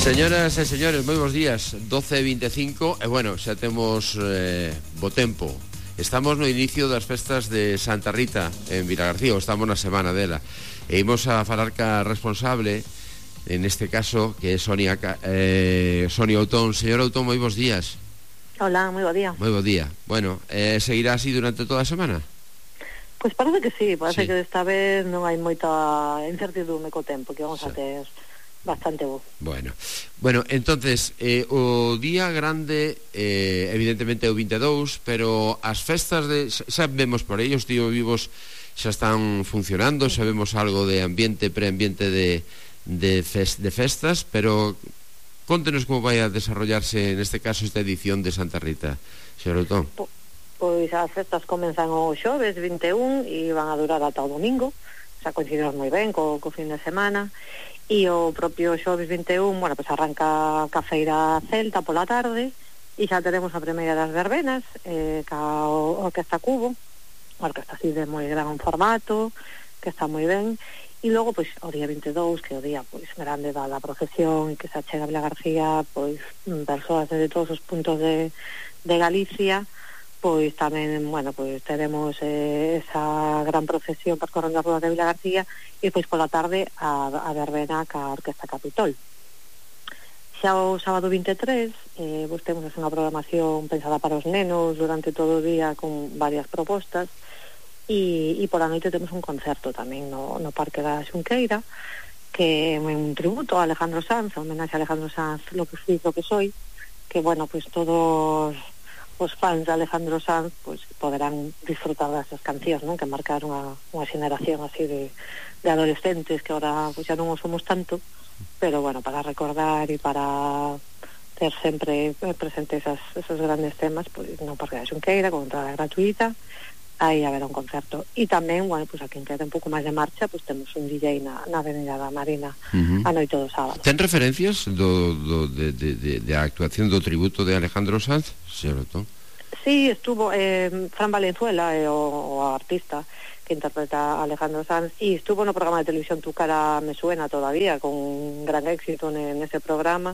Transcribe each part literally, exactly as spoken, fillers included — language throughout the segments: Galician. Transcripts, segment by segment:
Señoras e señores, moi bons días. doce e vinte e cinco e bueno, xa temos eh, bo tempo. Estamos no inicio das festas de Santa Rita en Vilagarcía, estamos na semana dela. E imos a falar ca responsable, en este caso, que é Sonia, eh, Sonia Outón. Señor Outón, moi bons días. Hola, moi bo día. Moi bo día. Bueno, eh, seguirá así durante toda a semana? Pois parece que sí, parece Sí. que desta vez non hai moita incertidumbre co tempo, que vamos sí. a ter bastante bo. Bueno, bueno, entonces eh, o día grande eh, evidentemente é o vinte e dous, pero as festas de, xa vemos por aí, os tíos vivos xa están funcionando, xa vemos algo de ambiente, preambiente de, de, fest, de festas, pero contenos como vai a desarrollarse neste caso esta edición de Santa Rita, señor Outón. Po, Pois as festas comenzan o xoves vinte e un e van a durar ata o domingo, xa coincidimos moi ben co, co fin de semana. E o propio xoves vinte e un, bueno, pues arranca a feira celta pola tarde e xa teremos a primeira das verbenas eh, ca o Orquesta Cubo, a orquesta así de moi gran formato, que está moi ben. E logo, pois, o día vinte e dous, que é o día, pois, grande da, da procesión e que se achega a Vilagarcía, pois, persoas de todos os puntos de, de Galicia, pois tamén, bueno, pois teremos eh, esa gran procesión percorrendo as ruas de Vilagarcía e pois pola tarde a, a verbena ca Orquesta Capitol. Xa o sábado vinte e tres eh, pois temos unha programación pensada para os nenos durante todo o día con varias propostas e, e pola noite temos un concerto tamén no, no Parque da Xunqueira, que é un tributo a Alejandro Sanz, a homenaxe a Alejandro Sanz, lo que fui, lo que soy, que bueno, pois todos os fans de Alejandro Sanz pues, poderán disfrutar desas cancións, non? Que marcaron a, unha xeneración así de, de adolescentes que ahora pues, xa non o somos tanto, pero bueno, para recordar e para ter sempre presentes esas, esos grandes temas, pues, no Parque da Xunqueira, con entrada gratuita, aí haberá un concerto. E tamén, bueno, pues, a quen quede un pouco máis de marcha, pues, temos un D J na, na Avenida da Marina uh-huh. a noite do sábado. Ten referencias do, do, de, de, de, de a actuación do tributo de Alejandro Sanz, señor Outón? Sí, estuvo eh, Fran Valenzuela, eh, o, o artista que interpreta a Alejandro Sanz, e estuvo no programa de televisión Tu cara me suena todavía, con un gran éxito nese programa.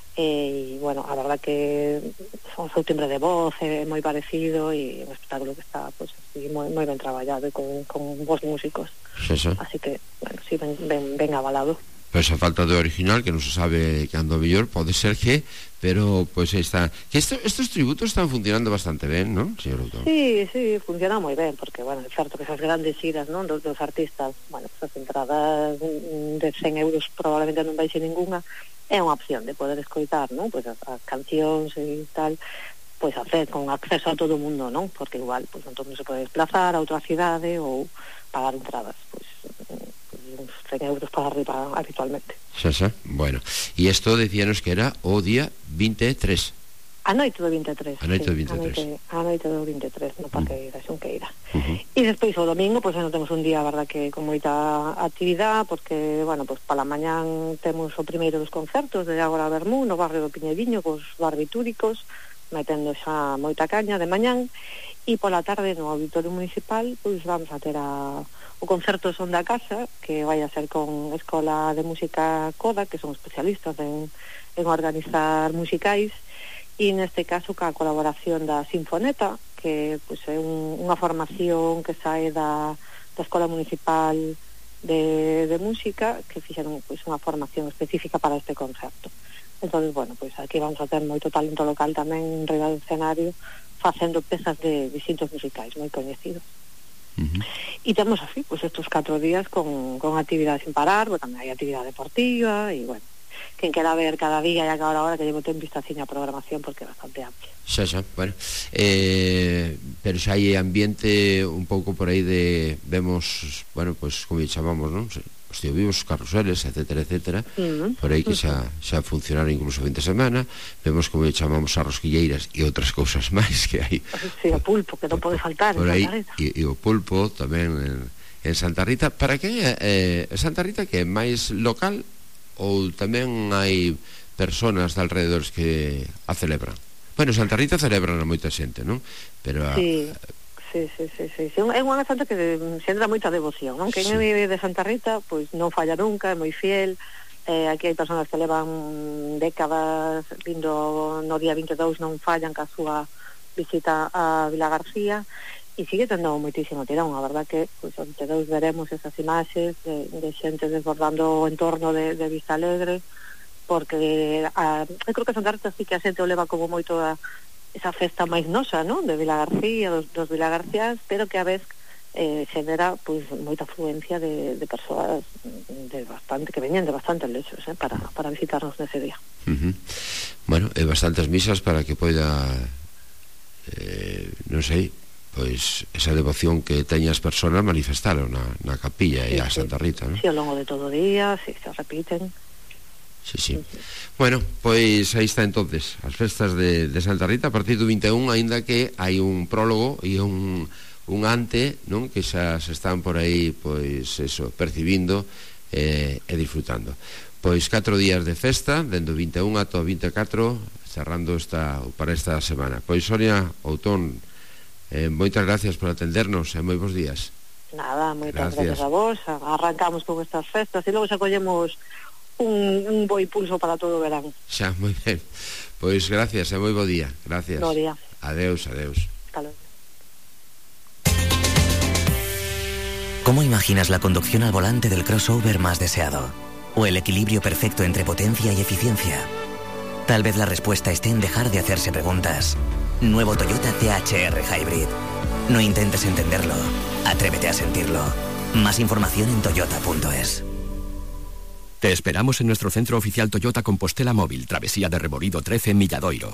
E, eh, bueno, a verdad que o seu timbre de voz é moi parecido e un espectáculo que está pues, así, moi, moi ben traballado e con, con bons músicos. Sí, sí. Así que, bueno, sí, ben, ben, ben avalado. Pois a falta de original, que non se sabe cando a mellor, pode ser que, pero pois aí está. Que esto, estos tributos están funcionando bastante ben, non, señor Outón? Sí, sí, funciona moi ben, porque, bueno, é certo que esas grandes xiras, non, dos, dos artistas, bueno, pues, as entradas de cen euros probablemente non baixe ninguna, é unha opción de poder escoitar, non, pois as, as cancións e tal, pois hacer con acceso a todo o mundo, non, porque igual, pois non todo mundo se pode desplazar a outra cidade ou pagar entradas, pois uns cen euros para arriba habitualmente. Xa, xa, bueno. E isto decíanos que era o día vinte e tres. A noite do vinte e tres. A noite sí, do vinte e tres. A noite, a noite do vinte e tres no Parque uh-huh. da Xunqueira. Uh-huh. E despois o domingo, pois pues, non temos un día, verdad, que con moita actividade, porque, bueno, pois pues, para mañán temos o primeiro dos concertos de Ágora Bermú no barrio do Piñediño, cos barbitúricos, metendo xa moita caña de mañán, e pola tarde no Auditorio Municipal, pois pues, vamos a ter a o concerto Son da Casa, que vai a ser con Escola de Música Coda, que son especialistas en, en organizar musicais, e neste caso ca colaboración da Sinfoneta, que pues, é un, unha formación que sae da, da Escola Municipal de, de Música, que fixeron pues, unha formación específica para este concerto. Entón, bueno, pues aquí vamos a ter moito talento local tamén en riba do escenario, facendo pezas de distintos musicais moi coñecidos. Uh-huh. E temos así, pues estos catro días con, con actividade sin parar, pues, tamén hai actividade deportiva e, bueno, quen quera ver cada día e a cada hora que llevo ten vistaciña a programación porque é bastante amplia. Xa, xa, bueno eh, pero xa hai ambiente un pouco por aí de, vemos, bueno, pues como chamamos, non? Os tío vivos, os carruseles, etcétera, etcétera, uh-huh. por aí que xa, xa funcionaron incluso o fin de semana, vemos como chamamos as rosquilleiras e outras cousas máis que hai. Sí, o pulpo, que non pode faltar por aí, en Santa Rita. E, e o pulpo tamén en, en Santa Rita. Para que é eh, Santa Rita que é máis local ou tamén hai personas de alrededores que a celebran? Bueno, Santa Rita celebran a moita xente, non? Pero a, sí. Sí, sí, sí, sí, sí. É unha santa que xenera moita devoción, non? Quen sí. é de Santa Rita, pois non falla nunca, é moi fiel, eh, aquí hai personas que levan décadas vindo no día vinte e dous, non fallan ca súa visita a Vila García, e sigue tendo moitísimo tirón. A verdad que pois, o vinte e dous veremos esas imaxes de, de xente desbordando o entorno de, de Vista Alegre, porque a, eu creo que Santa Rita sí que a xente o leva como moito a esa festa máis nosa, non? De Vila García, dos, dos Vila Garcías, pero que a vez eh, genera pois moita afluencia de, de persoas de bastante, que veñen de bastantes lexos, eh, para, para visitarnos nese día. Uh-huh. Bueno, e bastantes misas para que poida eh, non sei, pois esa devoción que teñen as persoas manifestalo na, na capilla sí, e a Santa Rita, non? Si, sí, ao longo de todo o día, si, se repiten. Sí, sí. Bueno, pois aí está entonces as festas de, de Santa Rita a partir do vinte e un, aínda que hai un prólogo e un, un ante, non? Que xa se están por aí, pois eso, percibindo eh, e disfrutando. Pois catro días de festa, dende o vinte e un ata o vinte e catro, cerrando esta, para esta semana. Pois Sonia Outón, eh, moitas gracias por atendernos e moi bons días. Nada, moitas gracias, gracias a vos. Arrancamos con estas festas e logo xa collemos Un, un bo impulso para todo o verán. Xa, moi ben. Pois gracias e moi bo día. Gracias. Bo día. Adeus, adeus. Hasta luego. ¿Cómo imaginas la conducción al volante del crossover más deseado? ¿O el equilibrio perfecto entre potencia y eficiencia? Tal vez la respuesta esté en dejar de hacerse preguntas. Nuevo Toyota T H R Hybrid. No intentes entenderlo. Atrévete a sentirlo. Más información en toyota punto es. Te esperamos en nuestro centro oficial Toyota Compostela Móvil, Travesía de Reborido trece, Milladoiro.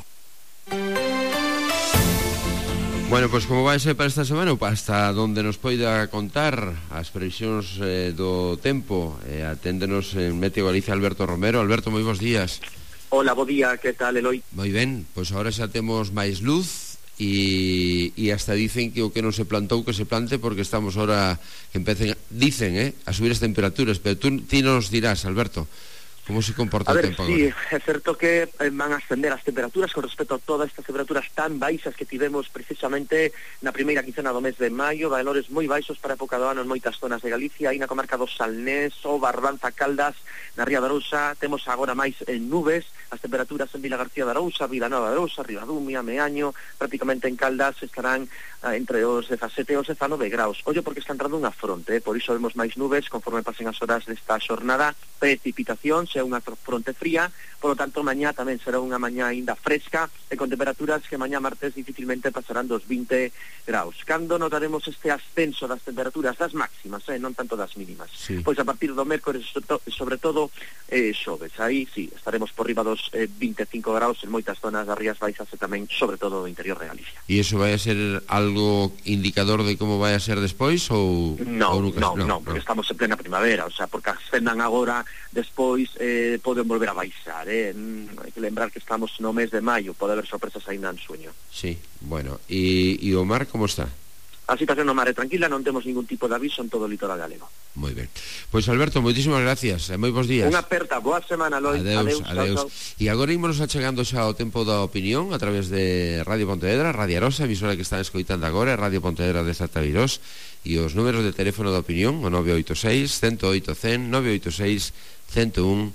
Bueno, pois pues como vai ser para esta semana, hasta donde nos poida contar as previsións eh, do tempo, eh, aténdenos en Meteo Galicia Alberto Romero. Alberto, moi bons días. Hola, bo día, que tal, Eloi? Moi ben, pois pues agora xa temos máis luz e, e hasta dicen que o que non se plantou que se plante, porque estamos ahora que empecen, dicen, eh, a subir as temperaturas, pero tú ti nos dirás, Alberto, como se comporta a ver, o tempo sí, agora? É certo que van a ascender as temperaturas con respecto a todas estas temperaturas tan baixas que tivemos precisamente na primeira quincena do mes de maio, valores moi baixos para a época do ano en moitas zonas de Galicia, aí na comarca do Salnés, o Barbanza, Caldas, na Ría de Arousa, temos agora máis en nubes, as temperaturas en Vila García de Arousa, Vilanova de Arousa, Ribadumia, Meaño, prácticamente en Caldas estarán ah, entre os dezasete e os dezanove graus. Ollo porque está entrando unha fronte, eh? Por iso vemos máis nubes conforme pasen as horas desta xornada, precipitación, é unha fronte fría, por lo tanto mañá tamén será unha mañá aínda fresca e con temperaturas que mañá martes dificilmente pasarán dos vinte graus. Cando notaremos este ascenso das temperaturas das máximas, eh? Non tanto das mínimas? Sí. Pois a partir do mércores, sobre todo eh, xoves, aí sí, estaremos por riba dos eh, vinte e cinco graus en moitas zonas das Rías Baixas e tamén sobre todo do interior de Galicia. E iso vai a ser algo indicador de como vai a ser despois ou no, ou nunca, no, no, no, porque no. Estamos en plena primavera, o sea, porque ascendan agora, despois eh, poden volver a baixar, eh? Hai que lembrar que estamos no mes de maio, pode haber sorpresas aínda en sueño. Sí, bueno, e, e o mar como está? A situación no mar é tranquila, non temos ningún tipo de aviso en todo o litoral galego. Moi ben. Pois Alberto, moitísimas gracias e moi bons días. Unha aperta, boa semana, Loi. Adeus, adeus. Chao, chao. E agora ímonos achegando xa ao tempo da opinión a través de Radio Pontevedra, Radio Arosa, emisora que están escoitando agora, Radio Pontevedra de Satavirós, e os números de teléfono da opinión, o nove oito seis, cento oito, cen, nove oito seis, cento un,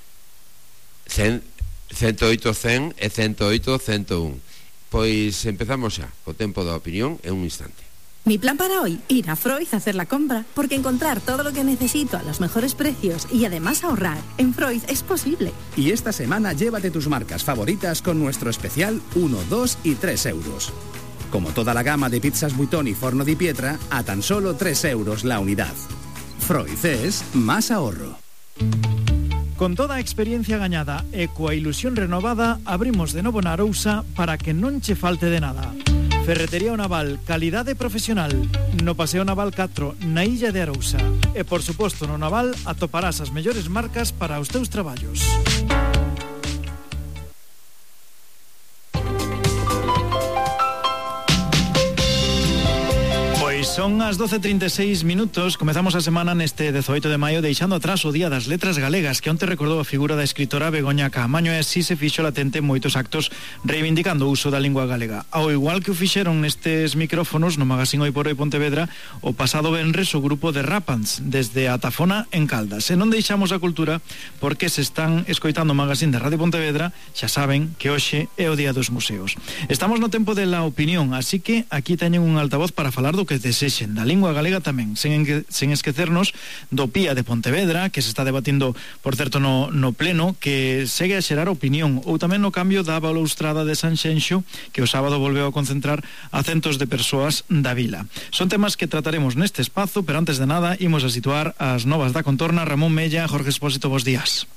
cen, cento oito, cen e cento oito, cento un. Pois empezamos xa co tempo da opinión en un instante. Mi plan para hoy, ir a Freud a hacer la compra, porque encontrar todo lo que necesito a los mejores precios y además ahorrar en Freud es posible. Y esta semana llévate tus marcas favoritas con nuestro especial uno, dos y tres euros. Como toda la gama de pizzas Buitoni y Forno di Pietra, a tan solo tres euros la unidad. Freud es más ahorro. Con toda a experiencia gañada e coa ilusión renovada, abrimos de novo na Arousa para que non che falte de nada. Ferretería Naval, calidade profesional, no Paseo Naval catro, na Illa de Arousa. E, por suposto, no Naval atoparás as mellores marcas para os teus traballos. Pois Son as doce e trinta e seis minutos. Comezamos a semana neste dezoito de maio deixando atrás o Día das Letras Galegas, que onte recordou a figura da escritora Begoña Caamaño, e así se fixo latente en moitos actos reivindicando o uso da lingua galega. Ao igual que o fixeron nestes micrófonos no Magazín Hoy por Hoy Pontevedra o pasado venres o grupo de Rapans desde a Tafona en Caldas. E non deixamos a cultura porque se están escoitando o Magazín de Radio Pontevedra, xa saben que hoxe é o Día dos Museos. Estamos no tempo de la opinión, así que aquí teñen un altavoz para falar do que desexen da lingua galega tamén, sen, sen esquecernos do P I A de Pontevedra, que se está debatindo, por certo, no, no pleno, que segue a xerar opinión, ou tamén no cambio da balaustrada de Sanxenxo, que o sábado volveu a concentrar a centos de persoas da vila. Son temas que trataremos neste espazo, pero antes de nada, imos a situar as novas da contorna. Ramón Mella, Jorge Expósito, bos días.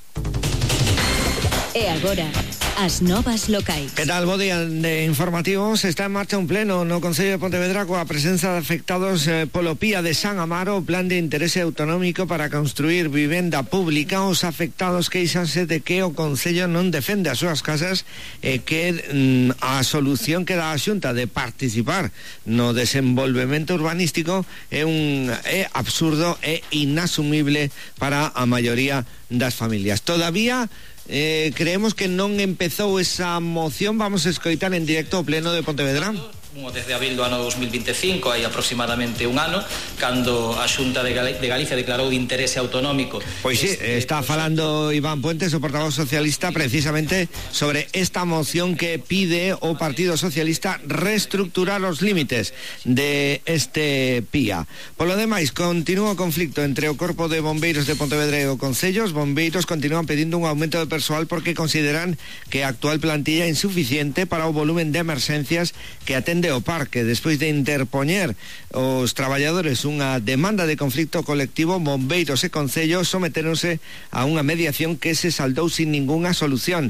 E agora, as novas locais. Que tal, bo día de informativos. Está en marcha un pleno no Concello de Pontevedra coa presenza de afectados eh, polo P I A de San Amaro, o plan de interese autonómico para construir vivenda pública. Os afectados queixanse de que o Concello non defende as súas casas e que mm, a solución que dá a Xunta de participar no desenvolvemento urbanístico é un é absurdo e inasumible para a maioría das familias. Todavía Eh, creemos que non empezou esa moción. Vamos a escoitar en directo o pleno de Pontevedra. Desde abril do ano dos mil vinte e cinco, hai aproximadamente un ano, cando a Xunta de, Gal de Galicia declarou de interese autonómico. Pois sí, este, está falando Iván Puentes, o portavoz socialista, precisamente sobre esta moción que pide o Partido Socialista reestructurar os límites de este P I A. Por lo demais, continúa o conflicto entre o Corpo de Bombeiros de Pontevedra e o Concello. Os bombeiros continúan pedindo un aumento de persoal porque consideran que a actual plantilla é insuficiente para o volumen de emerxencias que atende o parque. Despois de interpoñer os traballadores unha demanda de conflicto colectivo, bombeiros e concellos sometéronse a unha mediación que se saldou sin ningunha solución.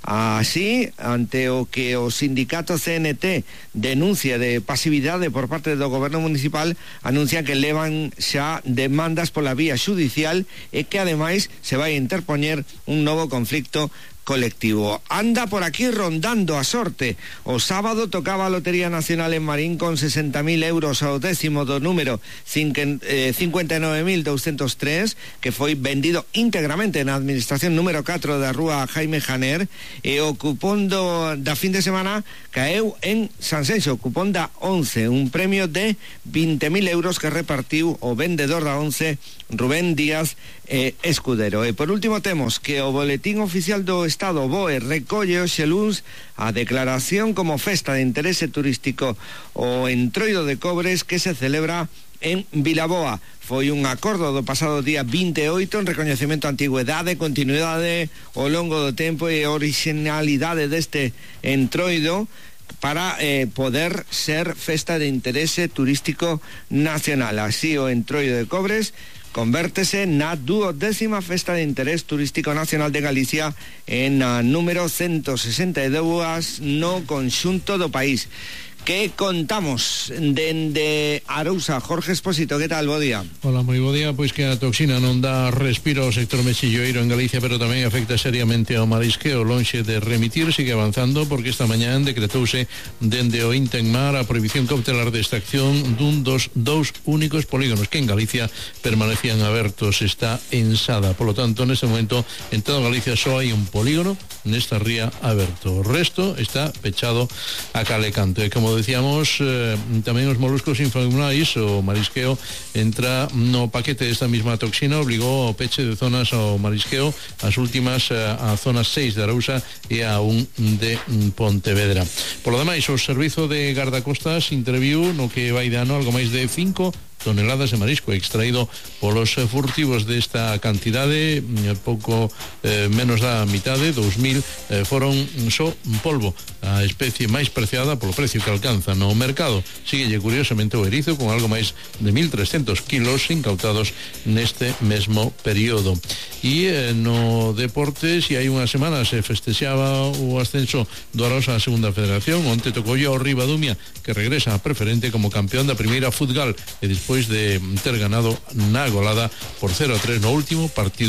Así, ante o que o sindicato C N T denuncia de pasividade por parte do goberno municipal, anuncian que levan xa demandas pola vía xudicial e que ademais se vai interpoñer un novo conflicto colectivo. Anda por aquí rondando a sorte. O sábado tocaba a Lotería Nacional en Marín con sesenta mil euros ao décimo do número cincuenta e nove mil doscientos tres, que foi vendido íntegramente na administración número catro da rúa Jaime Janer, e o cupón do, da fin de semana caeu en Sanxenxo, o cupón da once, un premio de vinte mil euros que repartiu o vendedor da once, Rubén Díaz eh, Escudero. E por último temos que o Boletín Oficial do Estado, B O E, recolle hoxe luns a declaración como festa de interese turístico o Entroido de Cobres, que se celebra en Vilaboa. Foi un acordo do pasado día vinte e oito en recoñecemento a antigüedade, continuidade ao longo do tempo e originalidade deste entroido para eh, poder ser festa de interese turístico nacional. Así o Entroido de Cobres convértese na duodécima festa de interés turístico nacional de Galicia en a número ciento sesenta e dous no conxunto do país. Que contamos dende Arousa? Jorge Expósito, que tal? Bo día. Hola, moi bo día. Pois que a toxina non dá respiro ao sector mexilloeiro en Galicia, pero tamén afecta seriamente ao marisqueo. Lonxe de remitir, sigue avanzando, porque esta mañán decretouse dende o Intemar a prohibición cautelar de extracción dun dos dous únicos polígonos que en Galicia permanecían abertos. Está en Sada. Por lo tanto, neste momento, en toda Galicia só hai un polígono nesta ría aberto. O resto está pechado a calecanto. E como decíamos, eh, tamén os moluscos infaunais, o marisqueo entra no paquete desta mesma toxina, obligou ao peche de zonas ao marisqueo, as últimas eh, a zona seis de Arousa e a un de Pontevedra. Por lo demais, o Servizo de Gardacostas interviu no que vai de ano algo máis de cinco toneladas de marisco extraído polos furtivos desta cantidade, pouco eh, menos da mitade, dous mil eh, foron só polvo, a especie máis preciada polo precio que alcanza no mercado. Síguelle curiosamente o erizo con algo máis de mil trescentos kilos incautados neste mesmo período. E eh, no deporte, si hai unha semana se festexaba o ascenso do Arosa a segunda federación, onte tocou ao Ribadumia, que regresa a preferente como campeón da primeira futgal e despois de ter ganado na golada por cero a tres no último partido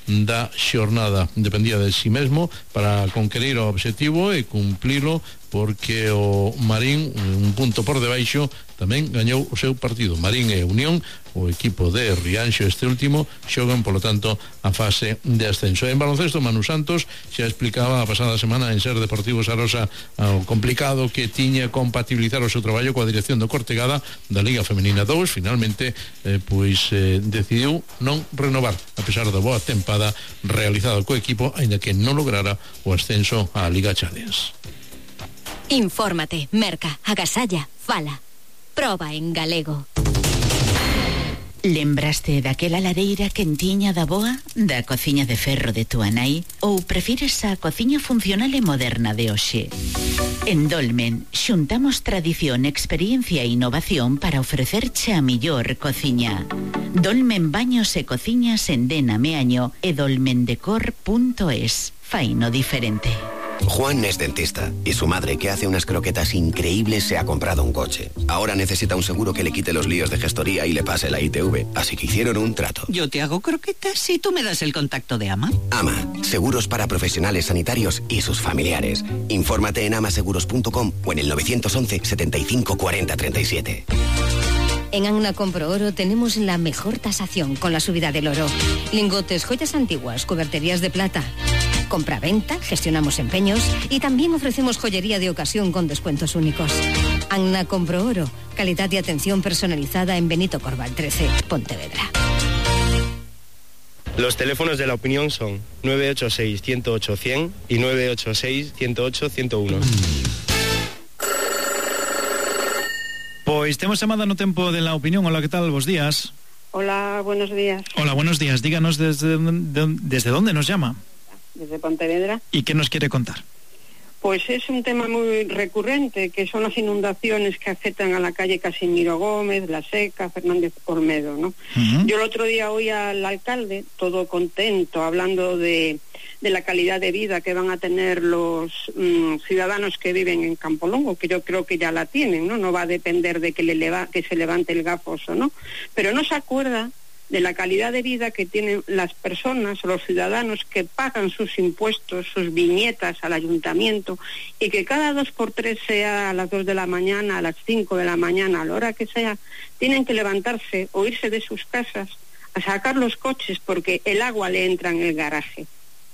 da xornada. Dependía de si mesmo para conquerir o obxectivo e cumplilo, porque o Marín, un punto por debaixo, tamén gañou o seu partido. Marín e Unión, o equipo de Rianxo este último, xogan, polo tanto, a fase de ascenso. En baloncesto, Manu Santos xa explicaba a pasada semana en Ser Deportivo Sarosa o complicado que tiña compatibilizar o seu traballo coa dirección do Cortegada da Liga Femenina dous. Finalmente, eh, pois eh, decidiu non renovar, a pesar da boa tempada realizada co equipo, aínda que non lograra o ascenso á Liga Challenge. Infórmate, merca, agasalla, fala. Proba en galego. Lembraste daquela lareira quentiña da boa, da cociña de ferro de túa nai, ou prefires a cociña funcional e moderna de hoxe? En Dolmen, xuntamos tradición, experiencia e innovación para ofrecerche a millor cociña. Dolmen Baños e Cociñas en Dena Meaño e dolmendecor punto es. Faino diferente. Juan es dentista y su madre, que hace unas croquetas increíbles, se ha comprado un coche. Ahora necesita un seguro que le quite los líos de gestoría y le pase la I T V, así que hicieron un trato. Yo te hago croquetas y tú me das el contacto de AMA. AMA, seguros para profesionales sanitarios y sus familiares. Infórmate en amaseguros punto com o en el nueve once, setenta y cinco, cuarenta, treinta y siete. En Anna Compro Oro tenemos la mejor tasación con la subida del oro. Lingotes, joyas antiguas, cuberterías de plata. Compra-venta, gestionamos empeños y también ofrecemos joyería de ocasión con descuentos únicos. Anna Compro Oro, calidad y atención personalizada en Benito Corval trece, Pontevedra. Los teléfonos de la opinión son nueve ocho seis, uno cero ocho, cien y nueve ocho seis, uno cero ocho, ciento uno. Pois temos chamada no tempo de la opinión. Hola, que tal? Bos días. Hola, buenos días. Hola, buenos días. Díganos desde, de, desde dónde nos llama. Desde Pontevedra. ¿Y qué nos quiere contar? Pues es un tema muy recurrente, que son las inundaciones que afectan a la calle Casimiro Gómez, La Seca, Fernández Olmedo, ¿no? Uh-huh. Yo el otro día oí al alcalde, todo contento, hablando de, de la calidad de vida que van a tener los mmm, ciudadanos que viven en Campolongo, que yo creo que ya la tienen, ¿no? No va a depender de que, le leva, que se levante el gafoso, ¿no? Pero no se acuerda de la calidad de vida que tienen las personas, los ciudadanos que pagan sus impuestos, sus viñetas al ayuntamiento, y que cada dos por tres, sea a las dos de la mañana, a las cinco de la mañana, a la hora que sea, tienen que levantarse o irse de sus casas a sacar los coches porque el agua le entra en el garaje.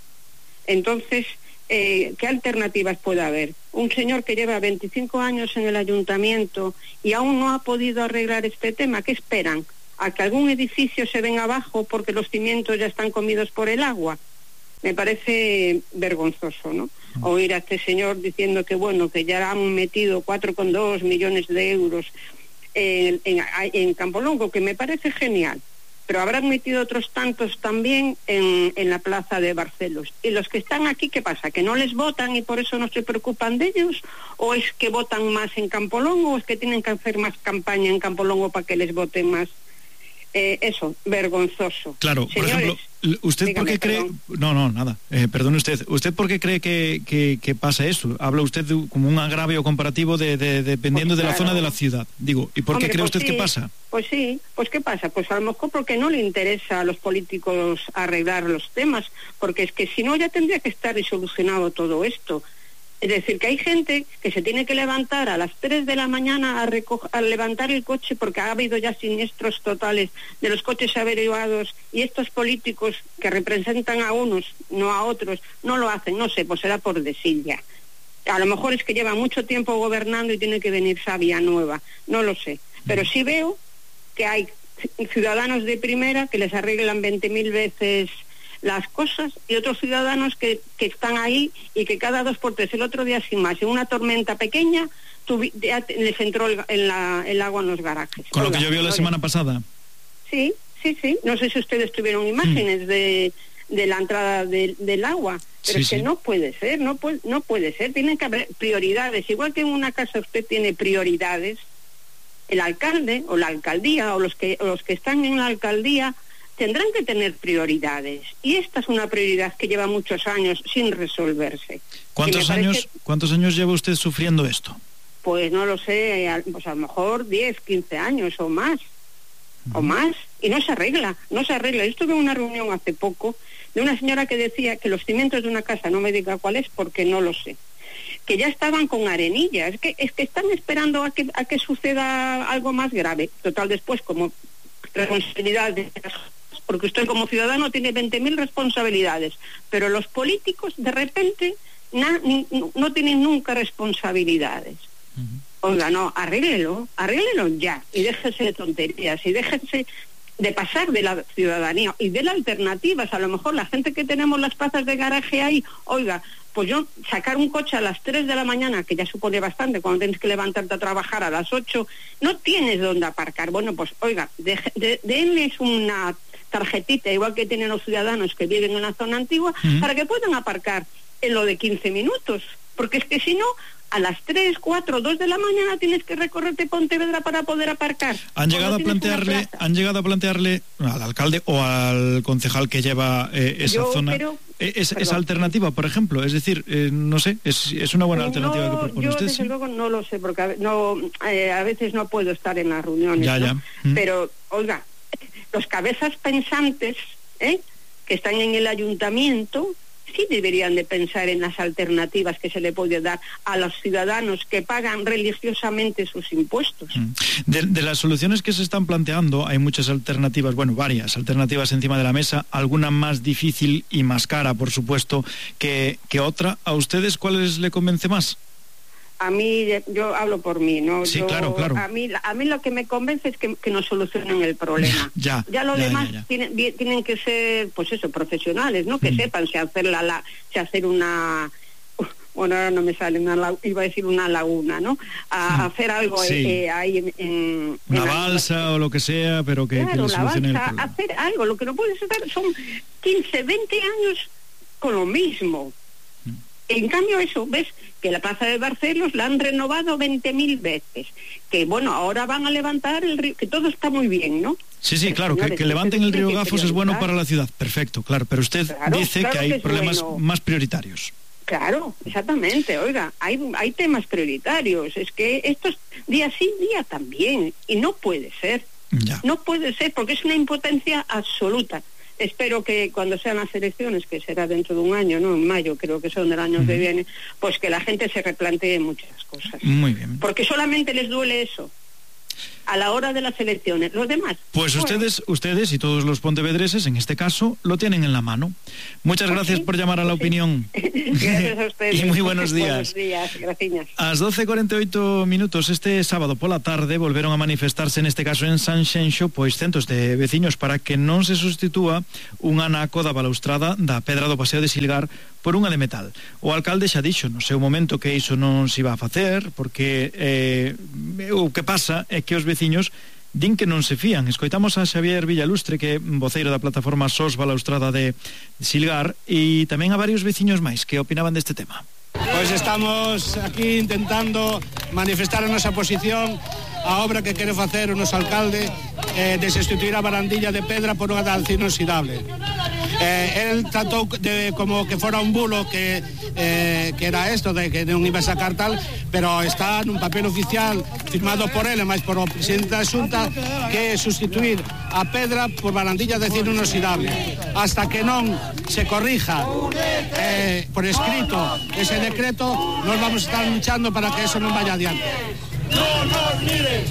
Entonces, eh, ¿qué alternativas puede haber? Un señor que lleva veinticinco años en el ayuntamiento y aún no ha podido arreglar este tema, ¿qué esperan? ¿A que algún edificio se venga abajo porque los cimientos ya están comidos por el agua? Me parece vergonzoso, ¿no? Oír a este señor diciendo que, bueno, que ya han metido cuatro coma dos millones de euros en, en, en Campolongo, que me parece genial, pero habrán metido otros tantos también en, en la plaza de Barcelos. ¿Y los que están aquí, qué pasa? ¿Que no les votan y por eso no se preocupan de ellos? ¿O es que votan más en Campolongo? ¿O es que tienen que hacer más campaña en Campolongo para que les voten más? Eh, eso, vergonzoso. Claro, Señores, por ejemplo, ¿usted dígame, por qué cree...? perdón. No, no, nada, eh, perdone usted. ¿Usted por qué cree que, que, que pasa eso? Habla usted de, como un agravio comparativo de, de, de, dependiendo pues, claro. de la zona de la ciudad. Digo, ¿y por Hombre, qué cree pues usted sí, que pasa? Pues sí, pues ¿qué pasa? Pues a lo mejor porque no le interesa a los políticos arreglar los temas, porque es que si no ya tendría que estar solucionado todo esto. Es decir, que hay gente que se tiene que levantar a las tres de la mañana a, recoger, a levantar el coche porque ha habido ya siniestros totales de los coches averiguados, y estos políticos que representan a unos, no a otros, no lo hacen, no sé, pues será por desidia. A lo mejor es que lleva mucho tiempo gobernando y tiene que venir sabia nueva, no lo sé. Pero sí veo que hay ciudadanos de primera que les arreglan veinte mil veces las cosas, y otros ciudadanos que, que están ahí y que cada dos por tres, el otro día sin más, en una tormenta pequeña, tuvi, ya les entró el, en la, el agua en los garajes. Con Oiga, lo que llovió la semana pasada. Sí, sí, sí. No sé si ustedes tuvieron imágenes mm. de, de la entrada de, del agua, pero sí, es que sí. no puede ser, no puede, no puede ser. Tienen que haber prioridades. Igual que en una casa usted tiene prioridades, el alcalde o la alcaldía o los que, o los que están en la alcaldía tendrán que tener prioridades, y esta es una prioridad que lleva muchos años sin resolverse. ¿Cuántos años parece, cuántos años lleva usted sufriendo esto? Pues no lo sé, pues a lo mejor diez, quince años o más, uh-huh. o más, y no se arregla, no se arregla. Yo estuve en una reunión hace poco de una señora que decía que los cimientos de una casa, no me diga cuál es porque no lo sé, que ya estaban con arenilla, es que es que están esperando a que a que suceda algo más grave. Total, después, como responsabilidad de las cosas, porque usted como ciudadano tiene veinte mil responsabilidades, pero los políticos de repente na, ni, no tienen nunca responsabilidades. Uh-huh. Oiga, no, arréglelo, arréglelo ya, y déjese de tonterías, y déjese de pasar de la ciudadanía y de las alternativas. A lo mejor la gente que tenemos las plazas de garaje ahí, oiga, pues yo sacar un coche a las tres de la mañana, que ya supone bastante cuando tienes que levantarte a trabajar a las ocho, no tienes dónde aparcar. Bueno, pues oiga, de, de, denles una tarjetita, igual que tienen los ciudadanos que viven en la zona antigua, uh-huh. para que puedan aparcar en lo de quince minutos, porque es que si no, a las tres, cuatro, dos de la mañana tienes que recorrerte Pontevedra para poder aparcar. Han llegado a plantearle, han llegado a plantearle al alcalde o al concejal que lleva eh, esa Yo, zona pero, es, esa alternativa, por ejemplo, es decir, eh, no sé, es, es una buena alternativa no, que propone yo usted. Desde ¿sí? luego no lo sé, porque a, no, eh, a veces no puedo estar en las reuniones, ya, ¿no? ya. Mm. Pero, oiga, los cabezas pensantes, ¿eh?, que están en el ayuntamiento, sí deberían de pensar en las alternativas que se le puede dar a los ciudadanos que pagan religiosamente sus impuestos. De, de las soluciones que se están planteando, hay muchas alternativas, bueno, varias alternativas encima de la mesa, alguna más difícil y más cara, por supuesto, que, que otra. ¿A ustedes cuáles le convence más? A mí, yo hablo por mí, ¿no? Sí, yo, claro, claro. A mí, a mí lo que me convence es que, que nos solucionen el problema. Ya, ya lo ya, demás ya, ya. Tienen, tienen que ser, pues eso, profesionales, ¿no? Que mm. sepan si hacer la, la, si hacer una, bueno, ahora no me sale, una, iba a decir una laguna, ¿no? A mm. hacer algo sí. eh, ahí en, en una en balsa la... o lo que sea, pero que, claro, que le solucione balsa, el problema. Hacer algo, lo que no puede ser son quince, veinte años con lo mismo. Mm. En cambio eso, ves que la Plaza de Barcelos la han renovado veinte mil veces, que bueno, ahora van a levantar el río, que todo está muy bien, ¿no? Sí, sí, pero, claro, señores, que, que levanten el río Gafos es bueno para la ciudad, perfecto, claro, pero usted claro, dice claro que hay que problemas bueno. más prioritarios. Claro, exactamente, oiga, hay, hay temas prioritarios, es que estos día sí, día también, y no puede ser, ya. no puede ser, porque es una impotencia absoluta. Espero que cuando sean las elecciones, que será dentro de un año, ¿no? En mayo, creo que son del año uh-huh. que viene, pues que la gente se replantee muchas cosas. Muy bien. Porque solamente les duele eso, a la hora de las elecciones. Los demás... Pues bueno. ustedes ustedes y todos los pontevedreses, en este caso, lo tienen en la mano. Muchas gracias ¿Sí? por llamar a la sí. opinión. Gracias a ustedes. Y muy buenos días. Buenos días, gracias. A las doce cuarenta y ocho minutos este sábado pola tarde volveron a manifestarse, neste caso en Sanxenxo, pois centos de veciños para que non se sustitúa un anaco da balaustrada da Pedra do Paseo de Silgar por unha de metal. O alcalde xa dixo no seu momento que iso non se iba a facer porque eh, o que pasa é que os veciños din que non se fían. Escoitamos a Xavier Villalustre, que é voceiro da plataforma S O S Balaustrada de Silgar, e tamén a varios veciños máis que opinaban deste tema. Pois estamos aquí intentando manifestar a nosa posición a obra que quere facer o noso alcalde eh, de sustituir a barandilla de pedra por unha de acero inoxidable. Eh, el tratou de como que fora un bulo que, eh, que era esto de que non iba a sacar tal, pero está nun papel oficial firmado por ele, máis por o presidente da Xunta, que é sustituir a pedra por barandilla de acero inoxidable. Hasta que non se corrija eh, por escrito ese decreto, nos vamos a estar luchando para que eso non vaya adiante. Non nos mires,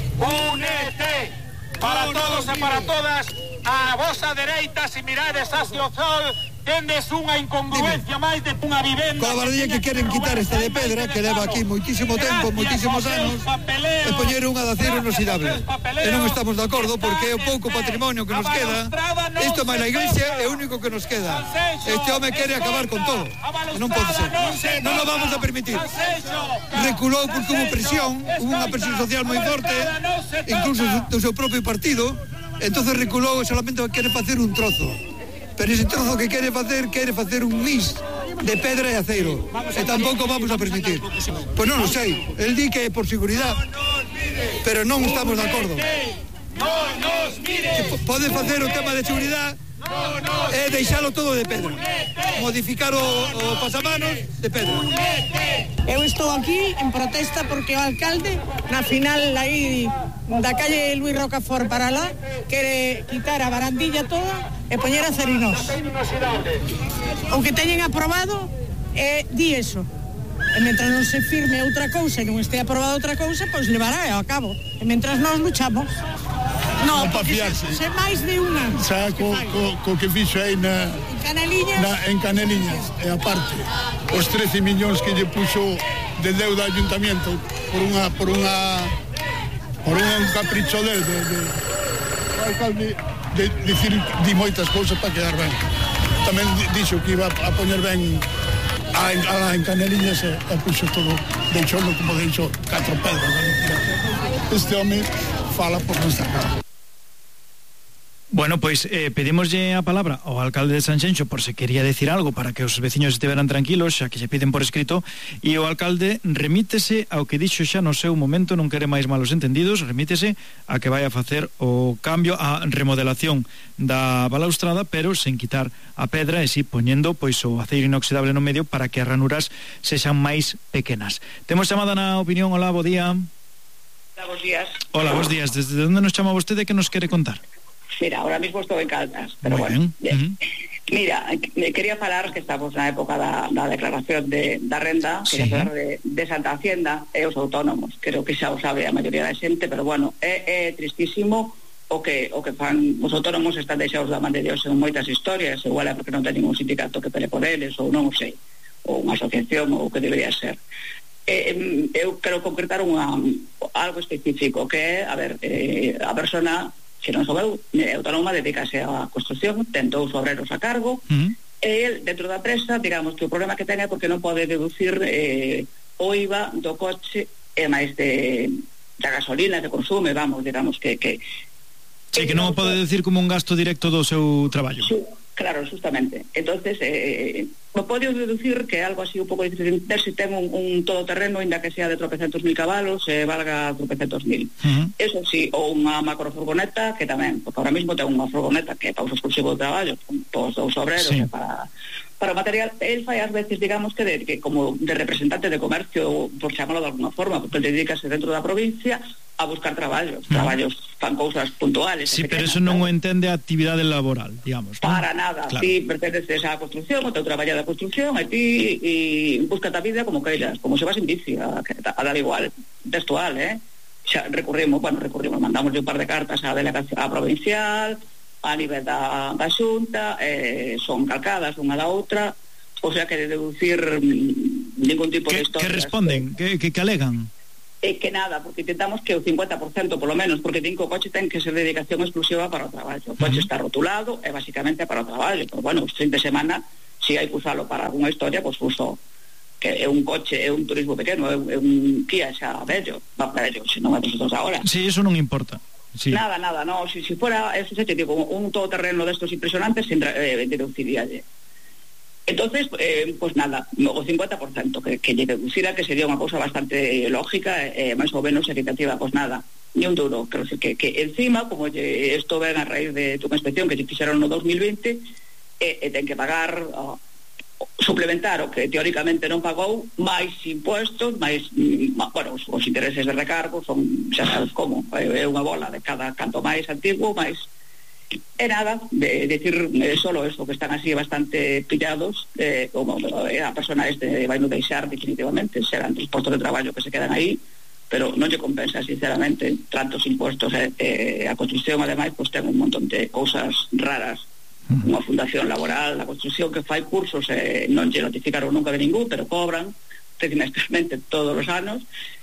únete para todos e para todas. A vosa dereita, se mirades hacia o sol, tendes unha incongruencia máis de unha vivenda. Coa bardilla que queren quitar esta de pedra, que leva aquí moitísimo tempo, moitísimos anos, e poñer unha de acero inoxidable. E non estamos de acordo porque é o pouco patrimonio que nos queda. Isto máis a iglesia é o único que nos queda. Este home quere acabar con todo. E non pode ser. Non o vamos a permitir. Reculou porque hubo presión, hubo unha presión social moi forte, incluso do seu propio partido. Entonces reculou e solamente quere facer un trozo. Pero ese trozo que quere facer, quere facer un mix de pedra e aceiro. E tampouco vamos a permitir. Pois non o sei. El di que é por seguridade. Pero non estamos de acordo. Pode facer o tema de seguridade e deixalo todo de pedra. Modificar o, o pasamanos de pedra. Eu estou aquí en protesta porque o alcalde na final aí da calle Luis Rocafort para lá quere quitar a barandilla toda e poñer acerinos. O que teñen aprobado é di eso. E mentras non se firme outra cousa e non este aprobado outra cousa, pois levará a cabo. E mentras nós luchamos. No, non pa fiarse. Se, se máis de unha. Xa, co, co, co que fixo aí na... En Caneliñas. Na, en Caneliñas. E aparte, os trece millóns que lle puxo de deuda ao ayuntamiento por unha... por unha... por un capricho del, de... de, o alcalde, de, de decir, di moitas cousas para quedar ben. Tamén dixo que iba a poñer ben a, a, en Caneliñas e, e puxo todo, deixoulo como deixo catro pedras. Este home fala por non estar nada. Bueno, pois eh, pedimoslle a palabra ao alcalde de Sanxenxo por se quería decir algo para que os veciños estiveran tranquilos, xa que se piden por escrito, e o alcalde remítese ao que dixo xa no seu momento, non quere máis malos entendidos, remítese a que vai a facer o cambio, a remodelación da balaustrada, pero sen quitar a pedra e si poñendo pois o aceiro inoxidable no medio para que as ranuras sexan máis pequenas. Temos chamada na opinión. Hola, bo día. Hola, bos días. Hola, bos días. Desde onde nos chama vostede, que nos quere contar? Mira, ahora mismo estoy en Caldas, pero Muy bueno. bien. Uh-huh. Mira, me quería falar que estamos na época da, da declaración de, da renda, Sí. quería falar de, de Santa Hacienda e os autónomos. Creo que xa o sabe a maioría da xente, pero bueno, é, é tristísimo o que o que fan os autónomos. Están deixados da man de Dios en moitas historias, igual é porque non teñen un sindicato que pele por eles, ou non o sei, ou unha asociación, ou o que debería ser. Eh, eu quero concretar unha, algo específico, que é, a ver, eh, a persona que non soubeu, é autónoma, dedícase á construcción, ten dous obreros a cargo, uh-huh. e el, dentro da empresa, digamos que o problema que ten é porque non pode deducir eh, o I V A do coche e máis de, da gasolina que consume, vamos, digamos que... que Sí, que non o pode decir como un gasto directo do seu traballo. Sí, claro, justamente. Entonces, eh, o pode deducir que é algo así un pouco difícil de ver se ten un, un todoterreno, inda que sea de tropecentos mil cabalos, e eh, valga tropecentos mil. Uh-huh. Eso sí, ou unha macrofurgoneta, que tamén, porque ahora mismo ten unha furgoneta que é para uso exclusivo de traballo, para os dous obreros, sí. e para... para o material. El fai ás veces, digamos, que, de, que como de representante de comercio, por chamarlo de alguna forma, porque ele dedícase dentro da provincia a buscar traballos, uh-huh. traballos, fan cousas puntuales. Sí, pero eso non o entende a actividade laboral, digamos, ¿no? Para nada, claro. Ti pertences á construcción, o teu traballo da construcción, e ti e busca a vida como queiras, como se vas en bici, a, a dar igual, textual, eh? Xa recurrimos, bueno, recurrimos, mandamos un par de cartas á delegación, á provincial, a nivel da, da xunta, eh, son calcadas unha da outra, o sea que de deducir ningún tipo de historias. Que responden? Que, que, que alegan? É que nada, porque intentamos que o cincuenta por ciento polo menos, porque cinco coche ten que ser dedicación exclusiva para o traballo. O coche uh-huh. está rotulado e basicamente para o traballo, pero bueno, os fin de semana, se si hai que usalo para alguna historia, pois pues uso, que é un coche, é un turismo pequeno, é un Kia xa vello, va vello, se non é dos agora. Sí, eso non importa. Sí. Nada, nada, no, si, si fuera, eso se te digo, un todoterreno de estos impresionantes, eh, deduciríalle. Entonces, eh, pues nada, o cincuenta por ciento que, que lle deducira, que sería unha cousa bastante lógica, eh, máis ou menos equitativa, pues nada, ni un duro. Creo que, que encima, como lle, esto ven a raíz de unha inspección que lle fixeron no dos mil veinte, eh, eh, ten que pagar, oh, suplementar o que teóricamente non pagou, máis impuestos, máis, bueno, os, os intereses de recargo son, xa sabes como, é unha bola de cada canto máis antigo, máis. E nada, de decir eh, solo eso, que están así bastante pillados, eh, como eh, a persona este vai non deixar definitivamente, serán os postos de traballo que se quedan aí, pero non lle compensa sinceramente tantos impuestos, eh, eh, a construcción ademais pues ten un montón de cousas raras, uh-huh. unha fundación laboral, a construcción que fai cursos, eh, non lle notificaron nunca de ningún, pero cobran trimestralmente todos os anos.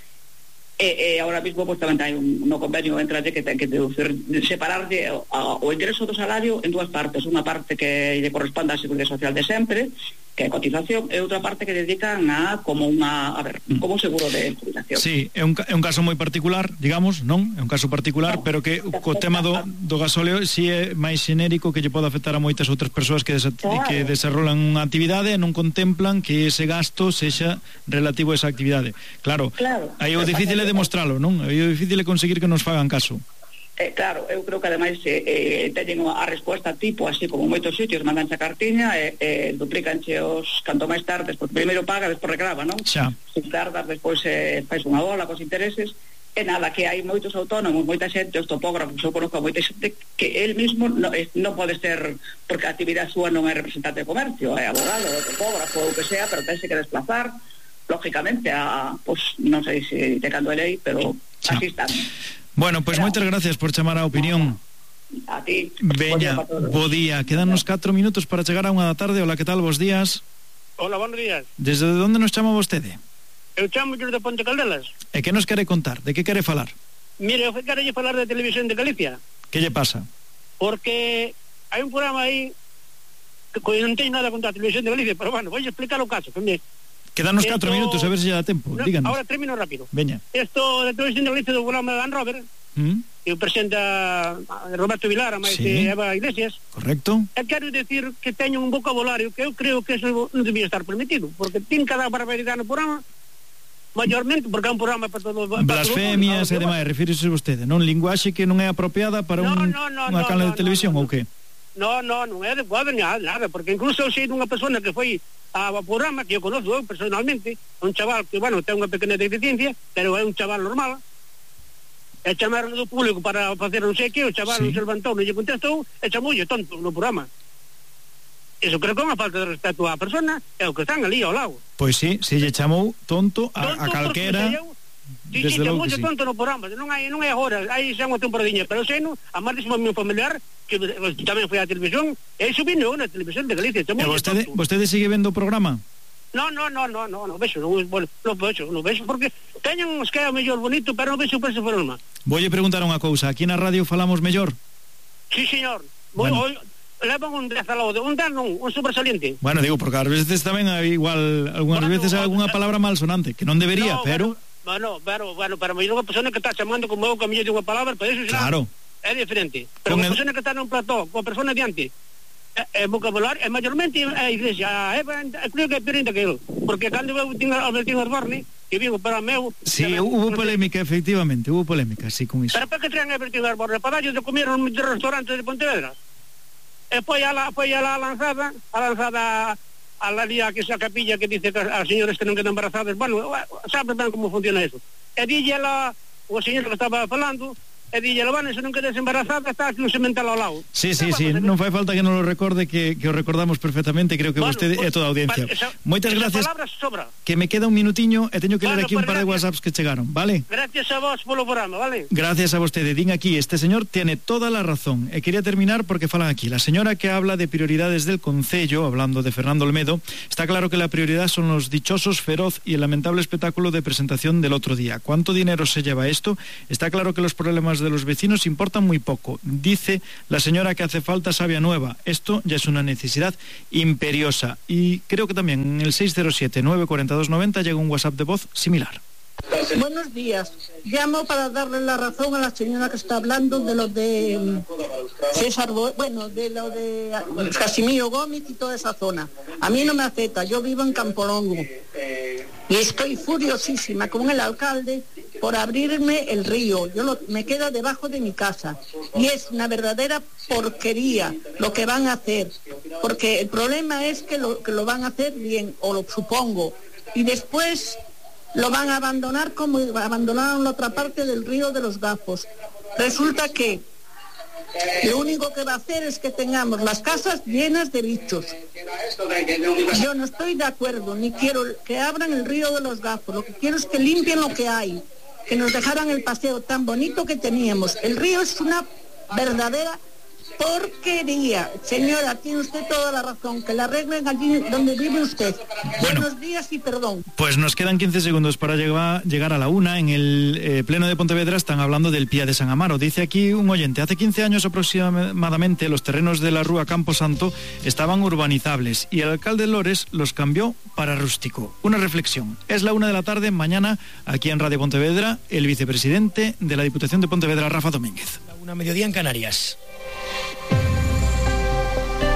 E, e ahora mismo pues tamén hai un no convenio entralle que ten que deducir, separarlle o, a, o ingreso do salario en dúas partes, unha parte que lle corresponde á Seguridade Social de sempre, que é cotización, e outra parte que dedican a como unha, a ver, como un seguro de jubilación. Sí, é un, é un caso moi particular, digamos, non? É un caso particular, no, pero que co tema do, do gasóleo si é máis xenérico, que lle pode afectar a moitas outras persoas que, desa, claro. que desarrollan unha actividade e non contemplan que ese gasto sexa relativo a esa actividade. Claro, claro. Aí o difícil é demostralo, non? Aí o difícil é conseguir que nos fagan caso. Eh, claro, eu creo que ademais eh, eh, teñen a resposta tipo, así como moitos sitios, mandanche a cartiña e eh, eh, duplicanche os canto máis tardes, porque primeiro paga, despois reclama, non? Xa. Se tardas, despois eh, fais unha bola cos intereses, E nada, que hai moitos autónomos, moita xente, os topógrafos, eu conozco moita xente que él mismo non no pode ser, porque a actividade súa non é representante de comercio, é abogado, é topógrafo, ou que sea, pero tense que desplazar, lógicamente, a, pues, non sei se te cando é lei, pero Chao. Así está. Bueno, pois pues moitas gracias por chamar a opinión. A ti. Veña, bo día. Quedan uns catro minutos para chegar a unha da tarde. Hola, que tal? Bos días. Hola, buenos días. Desde onde nos chama vostede? Eu chamo de Ponte Caldelas. E que nos quere contar? De que quere falar? Mire, eu quero falar de Televisión de Galicia. Que lle pasa? Porque hai un programa aí que non ten nada contra a Televisión de Galicia, pero bueno, vou explicar o caso. Que Quedanos catro minutos, a ver se lle dá tempo. No, díganos. Ahora termino rápido. Veña. Esto de Televisión de Galicia do programa de Dan Robert, ¿Mm? que presenta Roberto Vilar, a máis sí. de Eva Iglesias. Correcto. E quero decir que teño un vocabulario que eu creo que eso non debía estar permitido, porque ten cada barbaridade no programa, mayormente porque é un programa para todo para blasfemias todo, e demais, refírese vostede, non? Linguaxe que non é apropiada para no, un, no, no, unha no, canal no, de televisión no, no, ou que? No, no, non é adecuado nada, nada, porque incluso eu sei dunha persona que foi ao programa, que eu conozco eu personalmente, un chaval que, bueno, ten unha pequena deficiencia, pero é un chaval normal, e chamaron do público para facer non sei que, o chaval sí. non se levantou, non lle contestou, e chamoulle tonto no programa. Eso creo que é unha falta de respeto á persona e o que están ali ao lado. Pois sí, se lle chamou tonto a, tonto a calquera. Si, si, chamoulle sí. tonto no programa, non hai non hai agora, hai xa unha temporadiña, pero sei no, a máis de meu familiar que tamén foi á televisión, e iso vino na televisión de Galicia. E vostede, vostede sigue vendo o programa? No, no, no, no, no, no vexo, non, bueno, non vexo, non vexo, porque teñen uns que é o mellor bonito, pero non vexo por ese programa. Voulle preguntar unha cousa, aquí na radio falamos mellor? Sí, señor. Bueno. Voy, levan un dez al lado, un dez non, un sobresaliente. Bueno, digo, porque ás veces tamén hai igual, algunhas bueno, veces hai algunha palabra malsonante, que non debería, no, pero... Bueno, pero, bueno, para mellor unha persona que está chamando como eu, que a mellor de unha palabra, pero eso claro. É diferente. Pero unha el... persona que está nun plató, coa persona diante, é, é vocabulario, é mayormente a iglesia, a Eva, creo que é perinte que eu, porque cando eu tinha Albertino Arborne, que vivo para meu... Sí, hubo polémica, efectivamente, hubo polémica, sí, con iso. Pero para que traen Albertino Arborne? Para darlle de comer nos restaurantes de Pontevedra? E foi a la, foi a la lanzada, a lanzada a la día que esa capilla que dice que as señores que non quedan embarazadas, bueno, sabe ben como funciona eso. E dille la, o señor que estaba falando, e dille, Vane, se non quedes embarazada, está aquí un semental ao lado. Sí, sí, sí, non fai falta que non lo recorde, que, que o recordamos perfectamente, creo que bueno, vostede pues, e toda a audiencia. Esa, Moitas gracias, sobra. Que me queda un minutiño e teño que bueno, ler aquí pues, un par gracias. de whatsapps que chegaron, vale? Gracias a vos polo programa, vale? Gracias a vostede, din aquí, este señor tiene toda la razón, e quería terminar porque falan aquí, la señora que habla de prioridades del Concello, hablando de Fernando Olmedo, está claro que la prioridad son los dichosos, feroz y el lamentable espectáculo de presentación del otro día. ¿Cuánto dinero se lleva esto? Está claro que los problemas de los vecinos importan muy poco. Dice la señora que hace falta savia nueva. Esto ya es una necesidad imperiosa. Y creo que también en el seis cero siete, nueve cuatro dos, nueve cero llega un WhatsApp de voz similar. Buenos días. Llamo para darle la razón a la señora que está hablando de lo de César, bueno, de lo de Casimiro Gómez y toda esa zona. A mí no me afecta, yo vivo en Campolongo y estoy furiosísima con el alcalde por abrirme el río. Yo lo, me queda debajo de mi casa y es una verdadera porquería lo que van a hacer, porque el problema es que lo, que lo van a hacer bien, o lo supongo, y después lo van a abandonar como abandonaron la otra parte del río de los Gafos. Resulta que lo único que va a hacer es que tengamos las casas llenas de bichos. Yo no estoy de acuerdo, ni quiero que abran el río de los Gafos. Lo que quiero es que limpien lo que hay, que nos dejaran el paseo tan bonito que teníamos. El río es una verdadera porquería. Señora, tiene usted toda la razón, que la arreglen allí donde vive usted. Bueno, buenos días y perdón. Pues nos quedan quince segundos para llegar, llegar a la una. En el eh, pleno de Pontevedra están hablando del Pía de San Amaro. Dice aquí un oyente, hace quince años aproximadamente los terrenos de la Rúa Campo Santo estaban urbanizables y el alcalde Lores los cambió para rústico. Una reflexión. Es la una de la tarde, mañana aquí en Radio Pontevedra, el vicepresidente de la Diputación de Pontevedra, Rafa Domínguez. La una mediodía en Canarias.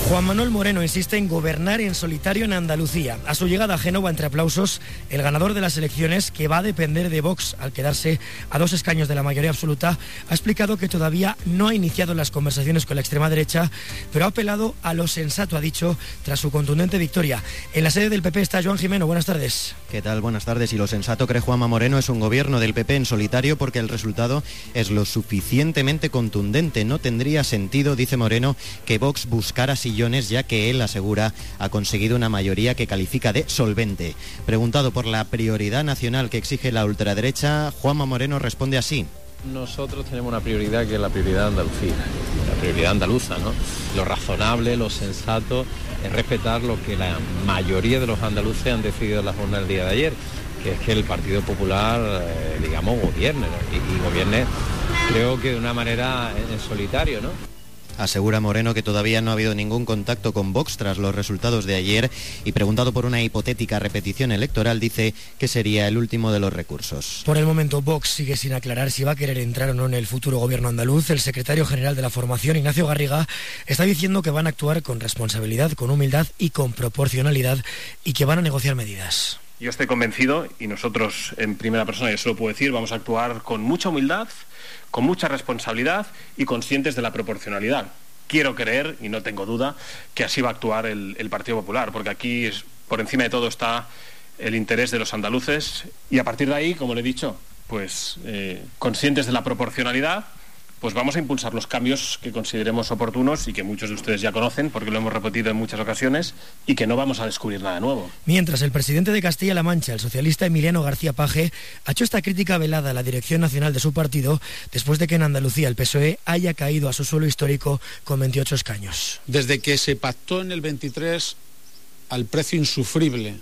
Juan Manuel Moreno insiste en gobernar en solitario en Andalucía. A su llegada a Génova, entre aplausos, el ganador de las elecciones, que va a depender de Vox al quedarse a dos escaños de la mayoría absoluta, ha explicado que todavía no ha iniciado las conversaciones con la extrema derecha, pero ha apelado a lo sensato, ha dicho, tras su contundente victoria. En la sede del P P está Joan Jimeno. Buenas tardes. ¿Qué tal? Buenas tardes. Y lo sensato, cree Juanma Moreno, es un gobierno del P P en solitario porque el resultado es lo suficientemente contundente. No tendría sentido, dice Moreno, que Vox buscara sillones, ya que él asegura ha conseguido una mayoría que califica de solvente. Preguntado por la prioridad nacional que exige la ultraderecha, Juanma Moreno responde así. Nosotros tenemos una prioridad que es la prioridad andalucía, la prioridad andaluza, ¿no? Lo razonable, lo sensato es respetar lo que la mayoría de los andaluces han decidido en la jornada del día de ayer, que es que el Partido Popular, eh, digamos, gobierne, ¿no? y, y gobierne, creo que de una manera en solitario, ¿no? Asegura Moreno que todavía no ha habido ningún contacto con Vox tras los resultados de ayer y, preguntado por una hipotética repetición electoral, dice que sería el último de los recursos. Por el momento, Vox sigue sin aclarar si va a querer entrar o no en el futuro gobierno andaluz. El secretario general de la formación, Ignacio Garriga, está diciendo que van a actuar con responsabilidad, con humildad y con proporcionalidad y que van a negociar medidas. Yo estoy convencido, y nosotros en primera persona, yo se lo puedo decir, vamos a actuar con mucha humildad, con mucha responsabilidad y conscientes de la proporcionalidad. Quiero creer, y no tengo duda, que así va a actuar el, el Partido Popular, porque aquí es, por encima de todo está el interés de los andaluces, y a partir de ahí, como le he dicho, pues eh, conscientes de la proporcionalidad, pues vamos a impulsar los cambios que consideremos oportunos y que muchos de ustedes ya conocen porque lo hemos repetido en muchas ocasiones y que no vamos a descubrir nada nuevo. Mientras, el presidente de Castilla-La Mancha, el socialista Emiliano García Paje, ha hecho esta crítica velada a la dirección nacional de su partido después de que en Andalucía el P S O E haya caído a su suelo histórico con veintiocho escaños. Desde que se pactó en el veintitrés al precio insufrible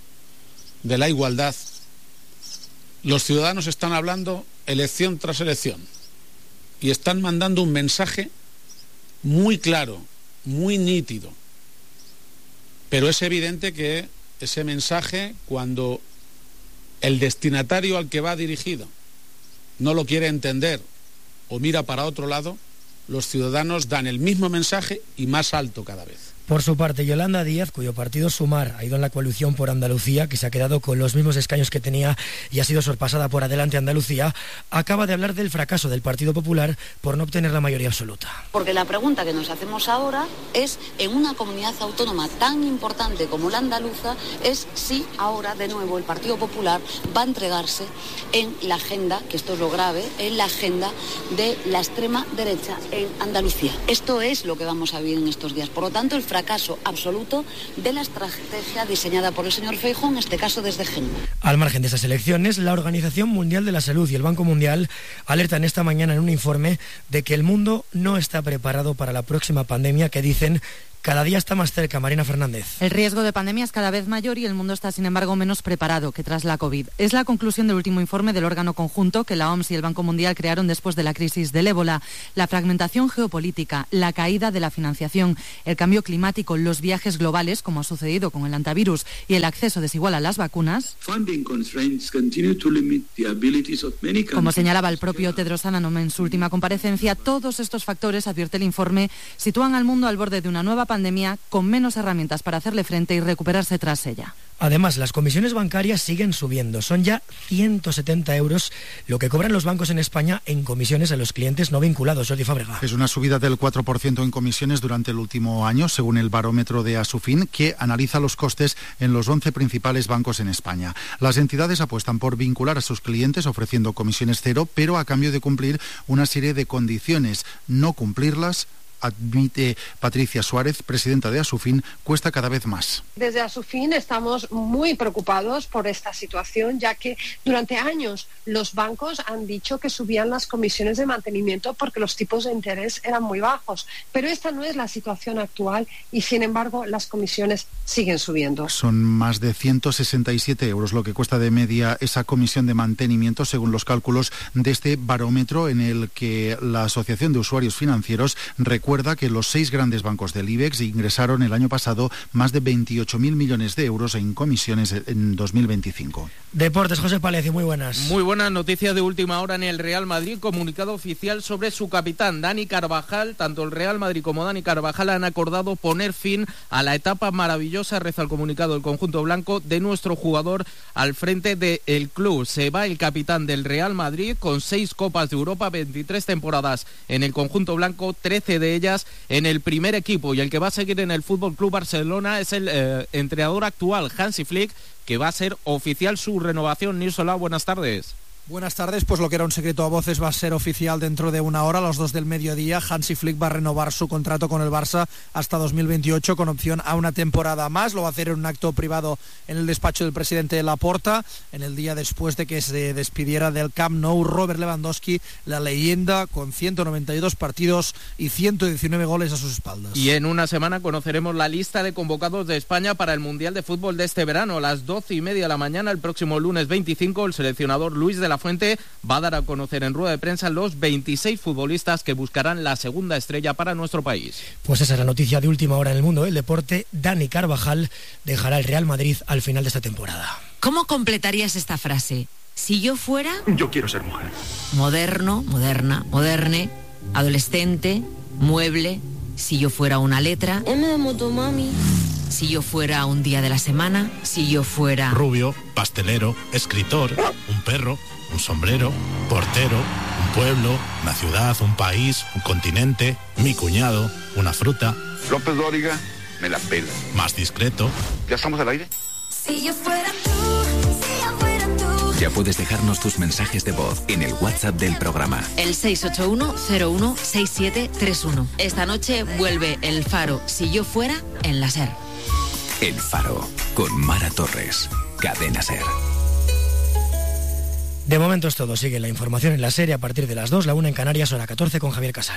de la igualdad, los ciudadanos están hablando elección tras elección. Y están mandando un mensaje muy claro, muy nítido. Pero es evidente que ese mensaje, cuando el destinatario al que va dirigido no lo quiere entender o mira para otro lado, los ciudadanos dan el mismo mensaje y más alto cada vez. Por su parte, Yolanda Díaz, cuyo partido Sumar ha ido en la coalición por Andalucía, que se ha quedado con los mismos escaños que tenía y ha sido sorpasada por Adelante Andalucía, acaba de hablar del fracaso del Partido Popular por no obtener la mayoría absoluta. Porque la pregunta que nos hacemos ahora es, en una comunidad autónoma tan importante como la andaluza, es si ahora de nuevo el Partido Popular va a entregarse en la agenda, que esto es lo grave, en la agenda de la extrema derecha en Andalucía. Esto es lo que vamos a vivir en estos días. Por lo tanto, el fracaso absoluto de la estrategia diseñada por el señor Feijóo, en este caso desde Génova. Al margen de estas elecciones, la Organización Mundial de la Salud y el Banco Mundial alertan esta mañana en un informe de que el mundo no está preparado para la próxima pandemia que, dicen, cada día está más cerca. Marina Fernández. El riesgo de pandemia es cada vez mayor y el mundo está, sin embargo, menos preparado que tras la COVID. Es la conclusión del último informe del órgano conjunto que la O M S y el Banco Mundial crearon después de la crisis del ébola. La fragmentación geopolítica, la caída de la financiación, el cambio climático, los viajes globales, como ha sucedido con el antivirus, y el acceso desigual a las vacunas. Como señalaba el propio Tedros Adhanom en su última comparecencia, todos estos factores, advierte el informe, sitúan al mundo al borde de una nueva pandemia con menos herramientas para hacerle frente y recuperarse tras ella. Además, las comisiones bancarias siguen subiendo. Son ya ciento setenta euros lo que cobran los bancos en España en comisiones a los clientes no vinculados. Jordi Fábrega. Es una subida del cuatro por ciento en comisiones durante el último año, según el barómetro de Asufin, que analiza los costes en los once principales bancos en España. Las entidades apuestan por vincular a sus clientes ofreciendo comisiones cero, pero a cambio de cumplir una serie de condiciones. No cumplirlas, admite Patricia Suárez, presidenta de Asufin, cuesta cada vez más. Desde Asufin estamos muy preocupados por esta situación, ya que durante años los bancos han dicho que subían las comisiones de mantenimiento porque los tipos de interés eran muy bajos. Pero esta no es la situación actual y, sin embargo, las comisiones siguen subiendo. Son más de ciento sesenta y siete euros lo que cuesta de media esa comisión de mantenimiento, según los cálculos de este barómetro en el que la Asociación de Usuarios Financieros recuerda recuerda que los seis grandes bancos del IBEX ingresaron el año pasado más de veintiocho mil millones de euros en comisiones en dos mil veinticinco. Deportes, José Palecio, muy buenas. Muy buenas noticias de última hora en el Real Madrid. Comunicado oficial sobre su capitán, Dani Carvajal. Tanto el Real Madrid como Dani Carvajal han acordado poner fin a la etapa maravillosa, reza el comunicado del conjunto blanco, de nuestro jugador al frente del club. Se va el capitán del Real Madrid con seis Copas de Europa, veintitrés temporadas en el conjunto blanco, trece de ellas en el primer equipo. Y el que va a seguir en el F C Barcelona es el eh, entrenador actual, Hansi Flick, que va a ser oficial su renovación. Nirsola, buenas tardes. Buenas tardes, pues lo que era un secreto a voces va a ser oficial dentro de una hora, a las dos del mediodía. Hansi Flick va a renovar su contrato con el Barça hasta dos mil veintiocho con opción a una temporada más. Lo va a hacer en un acto privado en el despacho del presidente Laporta, en el día después de que se despidiera del Camp Nou Robert Lewandowski, la leyenda con ciento noventa y dos partidos y ciento diecinueve goles a sus espaldas. Y en una semana conoceremos la lista de convocados de España para el Mundial de Fútbol de este verano. A las doce y media de la mañana, el próximo lunes veinticinco, el seleccionador Luis de la Fuente va a dar a conocer en rueda de prensa los veintiséis futbolistas que buscarán la segunda estrella para nuestro país. Pues esa es la noticia de última hora en el mundo del deporte. Dani Carvajal dejará el Real Madrid al final de esta temporada. ¿Cómo completarías esta frase? Si yo fuera... Yo quiero ser mujer. Moderno, moderna, moderne, adolescente, mueble. Si yo fuera una letra... M de motomami. Si yo fuera un día de la semana. Si yo fuera... Rubio, pastelero, escritor, un perro, un sombrero, portero, un pueblo, una ciudad, un país, un continente, mi cuñado, una fruta. López Dóriga, me la pela. Más discreto. ¿Ya estamos al aire? Si yo fuera tú, si yo fuera tú. Ya puedes dejarnos tus mensajes de voz en el WhatsApp del programa. El seis ocho uno cero uno seis siete tres uno. Esta noche vuelve El Faro, Si yo fuera, en la SER. El Faro, con Mara Torres. Cadena SER. De momento es todo. Sigue la información en la serie a partir de las dos, la una en Canarias, hora catorce, con Javier Casal.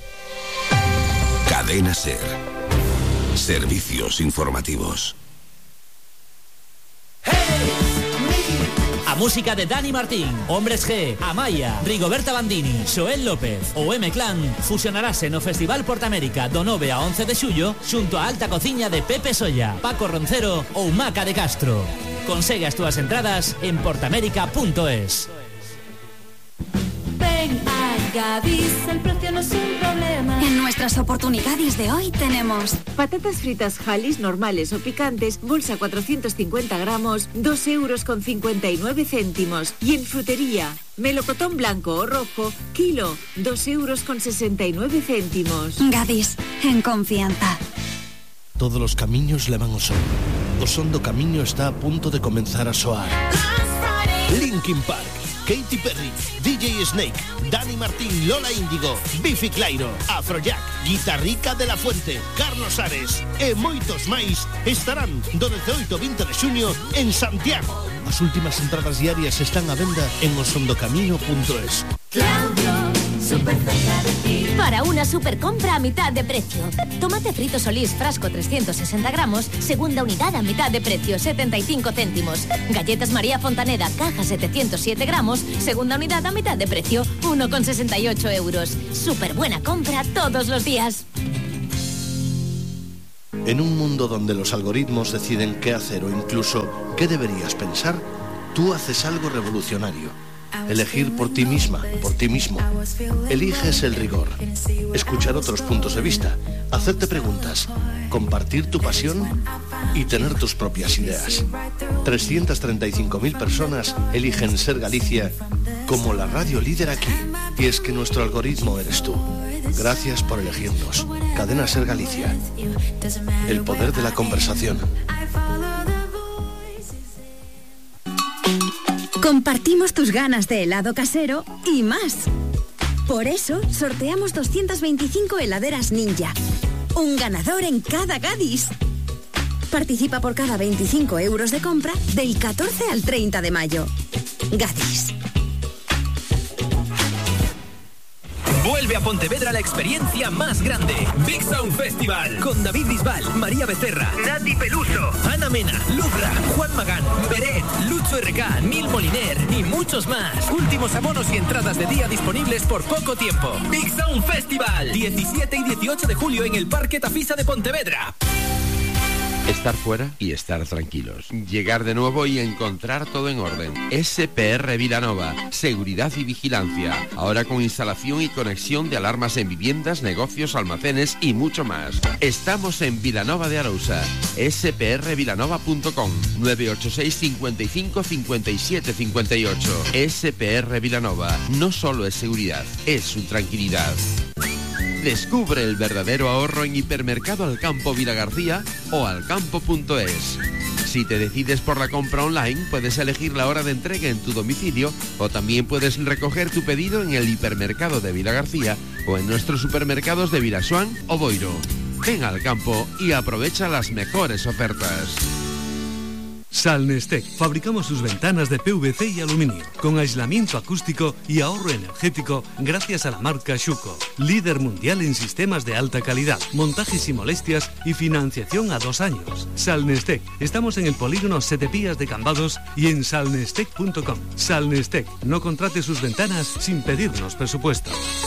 Cadena SER. Servicios informativos. A música de Dani Martín, Hombres G, Amaya, Rigoberta Bandini, Xoel López ou M-Clan fusionarase no Festival Portamérica do nove a once de xullo xunto a alta cociña de Pepe Solla, Paco Roncero ou Maca de Castro. Consegue as túas entradas en portamérica punto es. Ven a Gadis, el precio no es un problema. En nuestras oportunidades de hoy tenemos patatas fritas Halis normales o picantes, bolsa cuatrocientos cincuenta gramos, dos euros con cincuenta y nueve céntimos. Y en frutería, melocotón blanco o rojo, kilo, dos euros con sesenta y nueve céntimos. Gadis, en confianza. Todos los camiños levan ao son. O son do camiño está a punto de comenzar a soar. Linkin Park, Katy Perry, D J Snake, Dani Martín, Lola Índigo, Bifi Clyro, Afrojack, Guitarrica de la Fuente, Carlos Ares e moitos máis estarán do dezaoito ao vinte de xuño en Santiago. As últimas entradas diarias están á venda en osondocamiño punto es. Claudio, súper cerca de ti. Para una super compra a mitad de precio. Tomate frito Solís, frasco trescientos sesenta gramos, segunda unidad a mitad de precio, setenta y cinco céntimos. Galletas María Fontaneda, caja setecientos siete gramos, segunda unidad a mitad de precio, uno con sesenta y ocho euros. Súper buena compra todos los días. En un mundo donde los algoritmos deciden qué hacer o incluso qué deberías pensar, tú haces algo revolucionario. Elegir por ti misma, por ti mismo. Eliges el rigor, escuchar otros puntos de vista, hacerte preguntas, compartir tu pasión y tener tus propias ideas. trescientas treinta y cinco mil personas eligen Ser Galicia como la radio líder aquí. Y es que nuestro algoritmo eres tú. Gracias por elegirnos. Cadena Ser Galicia. El poder de la conversación. Compartimos tus ganas de helado casero y más. Por eso sorteamos doscientas veinticinco heladeras Ninja. Un ganador en cada Gadis. Participa por cada veinticinco euros de compra del catorce al treinta de mayo. Gadis. Vuelve a Pontevedra la experiencia más grande. Big Sound Festival. Con David Bisbal, María Becerra, Nati Peluso, Ana Mena, Lucra, Juan Magán, Beret, Lucho R K, Neil Moliner y muchos más. Últimos abonos y entradas de día disponibles por poco tiempo. Big Sound Festival. diecisiete y dieciocho de julio en el Parque Tafisa de Pontevedra. Estar fuera y estar tranquilos. Llegar de nuevo y encontrar todo en orden. S P R Vilanova. Seguridad y vigilancia. Ahora con instalación y conexión de alarmas en viviendas, negocios, almacenes y mucho más. Estamos en Vilanova de Arousa. S P R vilanova punto com. nueve ocho seis, cincuenta y cinco, cincuenta y siete, cincuenta y ocho. S P R Vilanova. No solo es seguridad, es su tranquilidad. Descubre el verdadero ahorro en Hipermercado Alcampo Vilagarcía o alcampo punto es. Si te decides por la compra online, puedes elegir la hora de entrega en tu domicilio o también puedes recoger tu pedido en el Hipermercado de Vilagarcía o en nuestros supermercados de Vilasoán o Boiro. Ven al campo y aprovecha las mejores ofertas. Salnestec. Fabricamos sus ventanas de P V C y aluminio, con aislamiento acústico y ahorro energético gracias a la marca Schuco, líder mundial en sistemas de alta calidad, montajes y molestias y financiación a dos años. Salnestec. Estamos en el polígono Sete Pías de Cambados y en salnestec punto com. Salnestec. No contrate sus ventanas sin pedirnos presupuesto.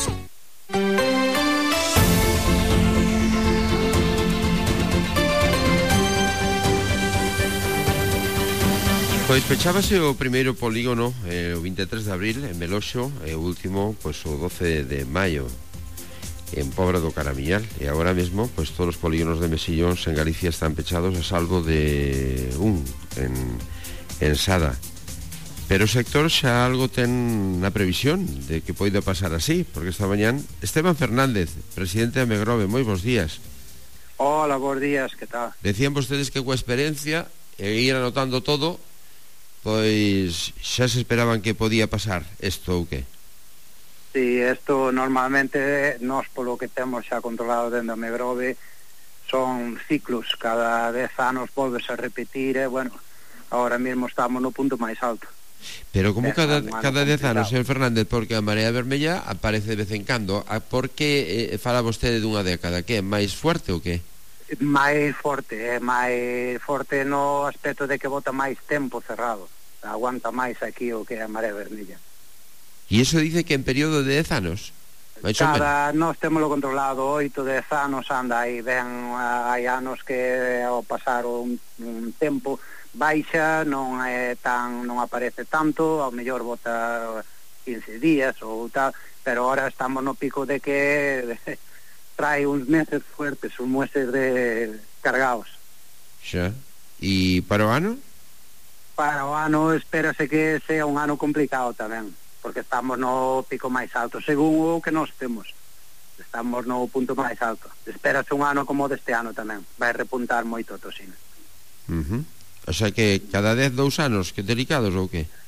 Pois pechábase o primeiro polígono eh, o veintitrés de abril en Meloxo e o último pois o doce de maio en Pobra do Caramiñal e agora mesmo pois todos os polígonos de Mesillóns en Galicia están pechados a salvo de un en, en Sada, pero o sector xa algo ten na previsión de que poida pasar así, porque esta mañán Esteban Fernández, presidente de Amegrove, moi bons días. Hola, bons días, que tal? Decían vostedes que coa experiencia e ir anotando todo, pois xa se esperaban que podía pasar isto ou que? Si, sí, isto normalmente nós polo que temos xa controlado dentro da Amegrove son ciclos, cada dez anos volves a repetir e, bueno, ahora mesmo estamos no punto máis alto. Pero como é cada, cada dez anos, señor Fernández, porque a Marea Vermella aparece de vez en cando, por que eh, fala vostede dunha década? Que é máis fuerte ou que? Máis forte, é máis forte no aspecto de que bota máis tempo cerrado, aguanta máis aquí o que é a Marea Vermella. E iso dice que en período de dez anos? Cada, nós temoslo controlado oito, dez anos, anda aí, ben, hai anos que ao pasar un, un tempo baixa, non é tan, non aparece tanto, ao mellor bota quince días ou tal, pero ahora estamos no pico de que de, trae uns meses fuertes, uns meses de cargados. Xa. E para o ano? Para o ano espérase que sea un ano complicado tamén, porque estamos no pico máis alto, según o que nós temos. Estamos no punto máis alto. Espérase un ano como deste ano tamén. Vai repuntar moito a tosina. Uh-huh. O sea que cada dez, dous anos, que delicados ou que?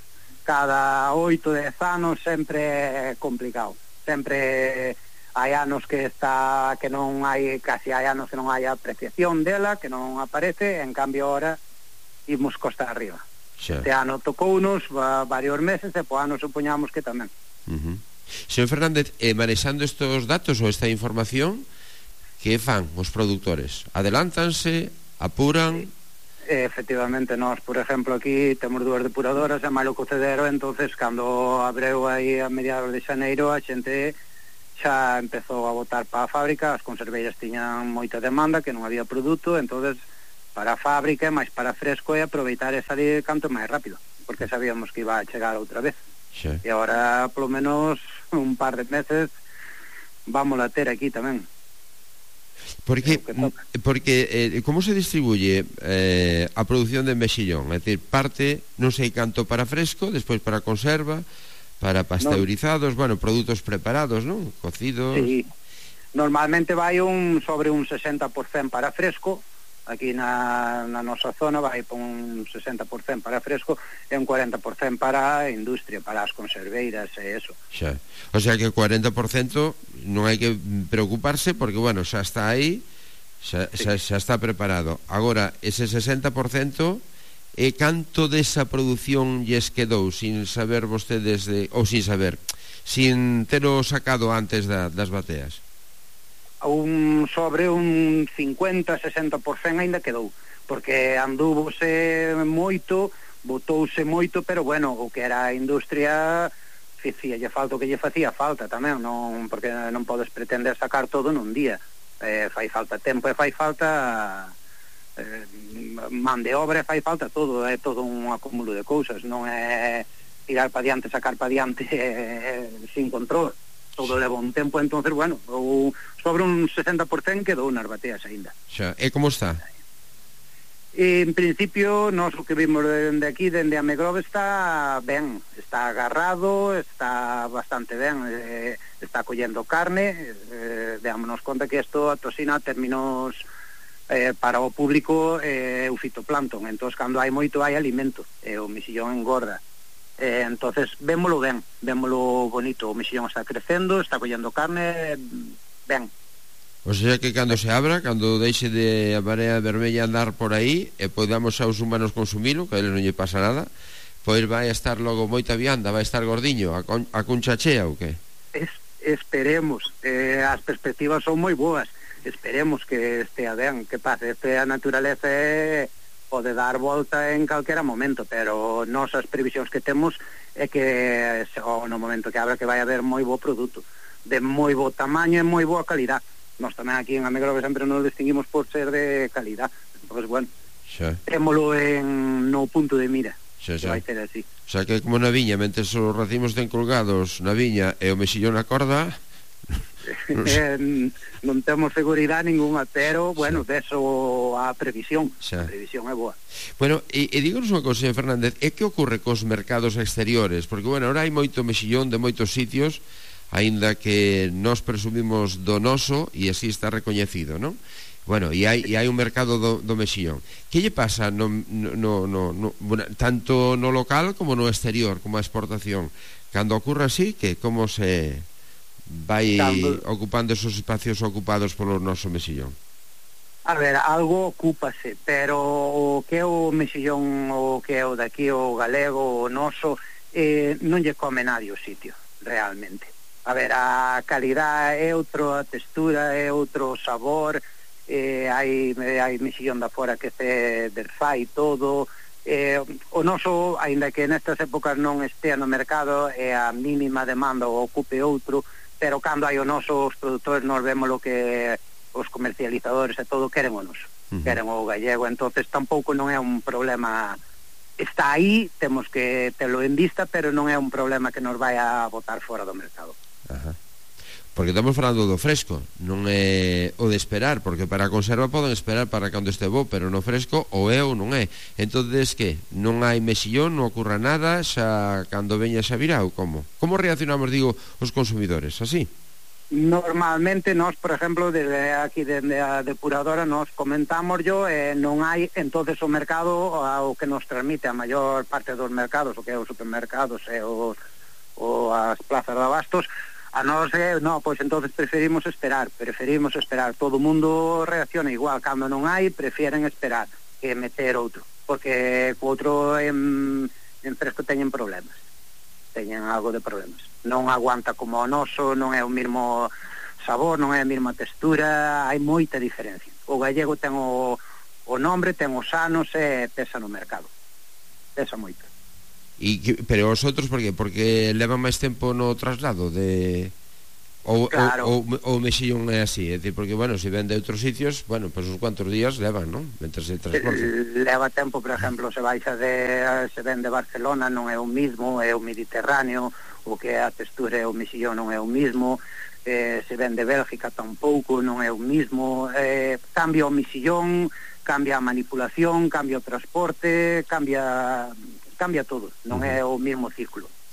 Cada oito, dez anos sempre é complicado. Sempre hai anos que está que non hai, casi hai anos que non hai apreciación dela, que non aparece, en cambio ahora imos costa arriba. Xa. Este ano tocounos va, varios meses e po ano supoñamos que tamén. Uh-huh. Señor Fernández, eh, manexando estes datos ou esta información, que fan os produtores? Adelántanse, apuran? Sí. Efectivamente, nós, por exemplo, aquí temos dúas depuradoras e máis o cocedero, entonces cando abreu aí a mediados de xaneiro a xente xa empezou a botar para a fábrica, as conserveiras tiñan moita demanda, que non había produto, entonces para a fábrica, máis para fresco e aproveitar e salir canto máis rápido, porque sabíamos que iba a chegar outra vez. Sí. E agora, polo menos, un par de meses vamos a ter aquí tamén. Porque, porque eh, como se distribuye eh, a produción de mexillón? É dicir, parte, non sei canto para fresco, despois para conserva, para pasteurizados, no. Bueno, produtos preparados, non? Cocidos. Sí, normalmente vai un sobre un sesenta por cento para fresco, aquí na, na nosa zona vai por un sesenta por cento para fresco e un cuarenta por cento para a industria, para as conserveiras e eso. Xa. O sea que o cuarenta por cento non hai que preocuparse porque, bueno, xa está aí, xa, sí. xa, xa está preparado. Agora, ese sesenta por cento e canto desa produción lles quedou sin saber vostedes de, ou sin saber, sin telo sacado antes da, das bateas? Un sobre un cincuenta, sesenta por cento ainda quedou, porque andúvose moito, botouse moito, pero bueno, o que era a industria facía lle falta o que lle facía falta tamén, non, porque non podes pretender sacar todo nun día, eh, fai falta tempo e fai falta eh, man de obra, fai falta todo, é todo un acúmulo de cousas, non é tirar pa diante, sacar pa diante eh, sin control, todo leva un tempo, entonces bueno, o, sobre un sesenta por cento quedou nas bateas aínda. Xa, e como está? En principio, nós o que vimos dende aquí, dende a Megrove, está ben, está agarrado, está bastante ben, eh, está collendo carne, eh, deámonos conta que isto, a toxina, terminos eh, para o público eh, o fitoplancton, entón, cando hai moito hai alimento, e eh, o mexillón engorda. Eh, entonces, vémolo ben, vémolo bonito, o mexillón está crecendo, está collendo carne, ben. O sea que cando se abra, cando deixe de a marea vermella andar por aí e podamos aos humanos consumilo, que a ele non lle pasa nada, pois vai estar logo moita vianda, vai estar gordiño, a, con, a cuncha chea ou que? Es, esperemos, eh, as perspectivas son moi boas, esperemos que estea ben, que pase, este a naturaleza é, pode dar volta en calquera momento, pero nosas previsións que temos é que o, no momento que abra que vai haber moi bo produto, de moi bo tamaño e moi boa calidad. Nós tamén aquí en Amegrove sempre nos distinguimos por ser de calidad, entón, bueno, xa. Témolo en no punto de mira, xa, xa. Que vai ser así. O sea que como na viña, mentre os racimos ten colgados na viña e o mexillón na corda, eh, non temos seguridade ninguna, pero, bueno, deso a previsión, xa. A previsión é boa. Bueno, e, e dígonos unha cousa, Fernández, e que ocorre cos mercados exteriores? Porque, bueno, ahora hai moito mexillón de moitos sitios, aínda que nós presumimos do noso e así está recoñecido, non? Bueno, e hai, e hai un mercado do, do mexillón. Que lle pasa no, no, no, no, bueno, tanto no local como no exterior, como a exportación? Cando ocurre así, que como se vai Cando... ocupando esos espacios ocupados polo noso mexillón? A ver, algo ocúpase, pero o que é o mexillón, o que é o daqui, o galego, o noso, eh, non lle come nadie o sitio, realmente. A ver, a calidad é outro, a textura é outro, sabor, eh, hai, hai mexillón da fora que se desfai todo, eh, o noso, aínda que nestas épocas non estea no mercado, é a mínima demanda o ocupe outro, pero cando hai o noso, os produtores nos vemos lo que os comercializadores e todo queren o noso, uh-huh. queren o gallego, entonces tampouco non é un problema, está aí, temos que telo en vista, pero non é un problema que nos vai a botar fora do mercado. Ajá. Porque estamos falando do fresco, non é o de esperar, porque para a conserva poden esperar para cando este bo, pero no fresco o é ou non é. Entonces, que? Non hai mexillón, non ocurra nada, xa cando veña xa virá ou como? Como reaccionamos, digo, os consumidores? Así? Normalmente nós, por exemplo, desde aquí, desde a depuradora, nos comentamos yo, eh, non hai, entonces o mercado, o que nos transmite a maior parte dos mercados, o que é os supermercados e os, o as plazas de abastos, a nós, eh, no, pois entonces preferimos esperar, preferimos esperar, todo o mundo reacciona igual, cando non hai, prefieren esperar que meter outro, porque co outro en, en fresco teñen problemas, teñen algo de problemas, non aguanta como o noso, non é o mesmo sabor, non é a mesma textura, hai moita diferencia. O gallego ten o, o nombre, ten os anos e pesa no mercado, pesa moito. E que, pero os outros por qué? Porque levan máis tempo no traslado de ou claro. o, o, o mexillón é así, é dicir, porque bueno, se ven de outros sitios, bueno, pois pues, uns cuantos días levan, non? Mentre se transporta. Leva tempo, por exemplo, se baixa de se ven de Barcelona, non é o mismo, é o Mediterráneo, o que é a textura é o mexillón non é o mismo, eh, se ven de Bélgica tampouco, non é o mismo, eh, cambia o mexillón, cambia a manipulación, cambia o transporte, cambia cambia todo, non é o mesmo círculo.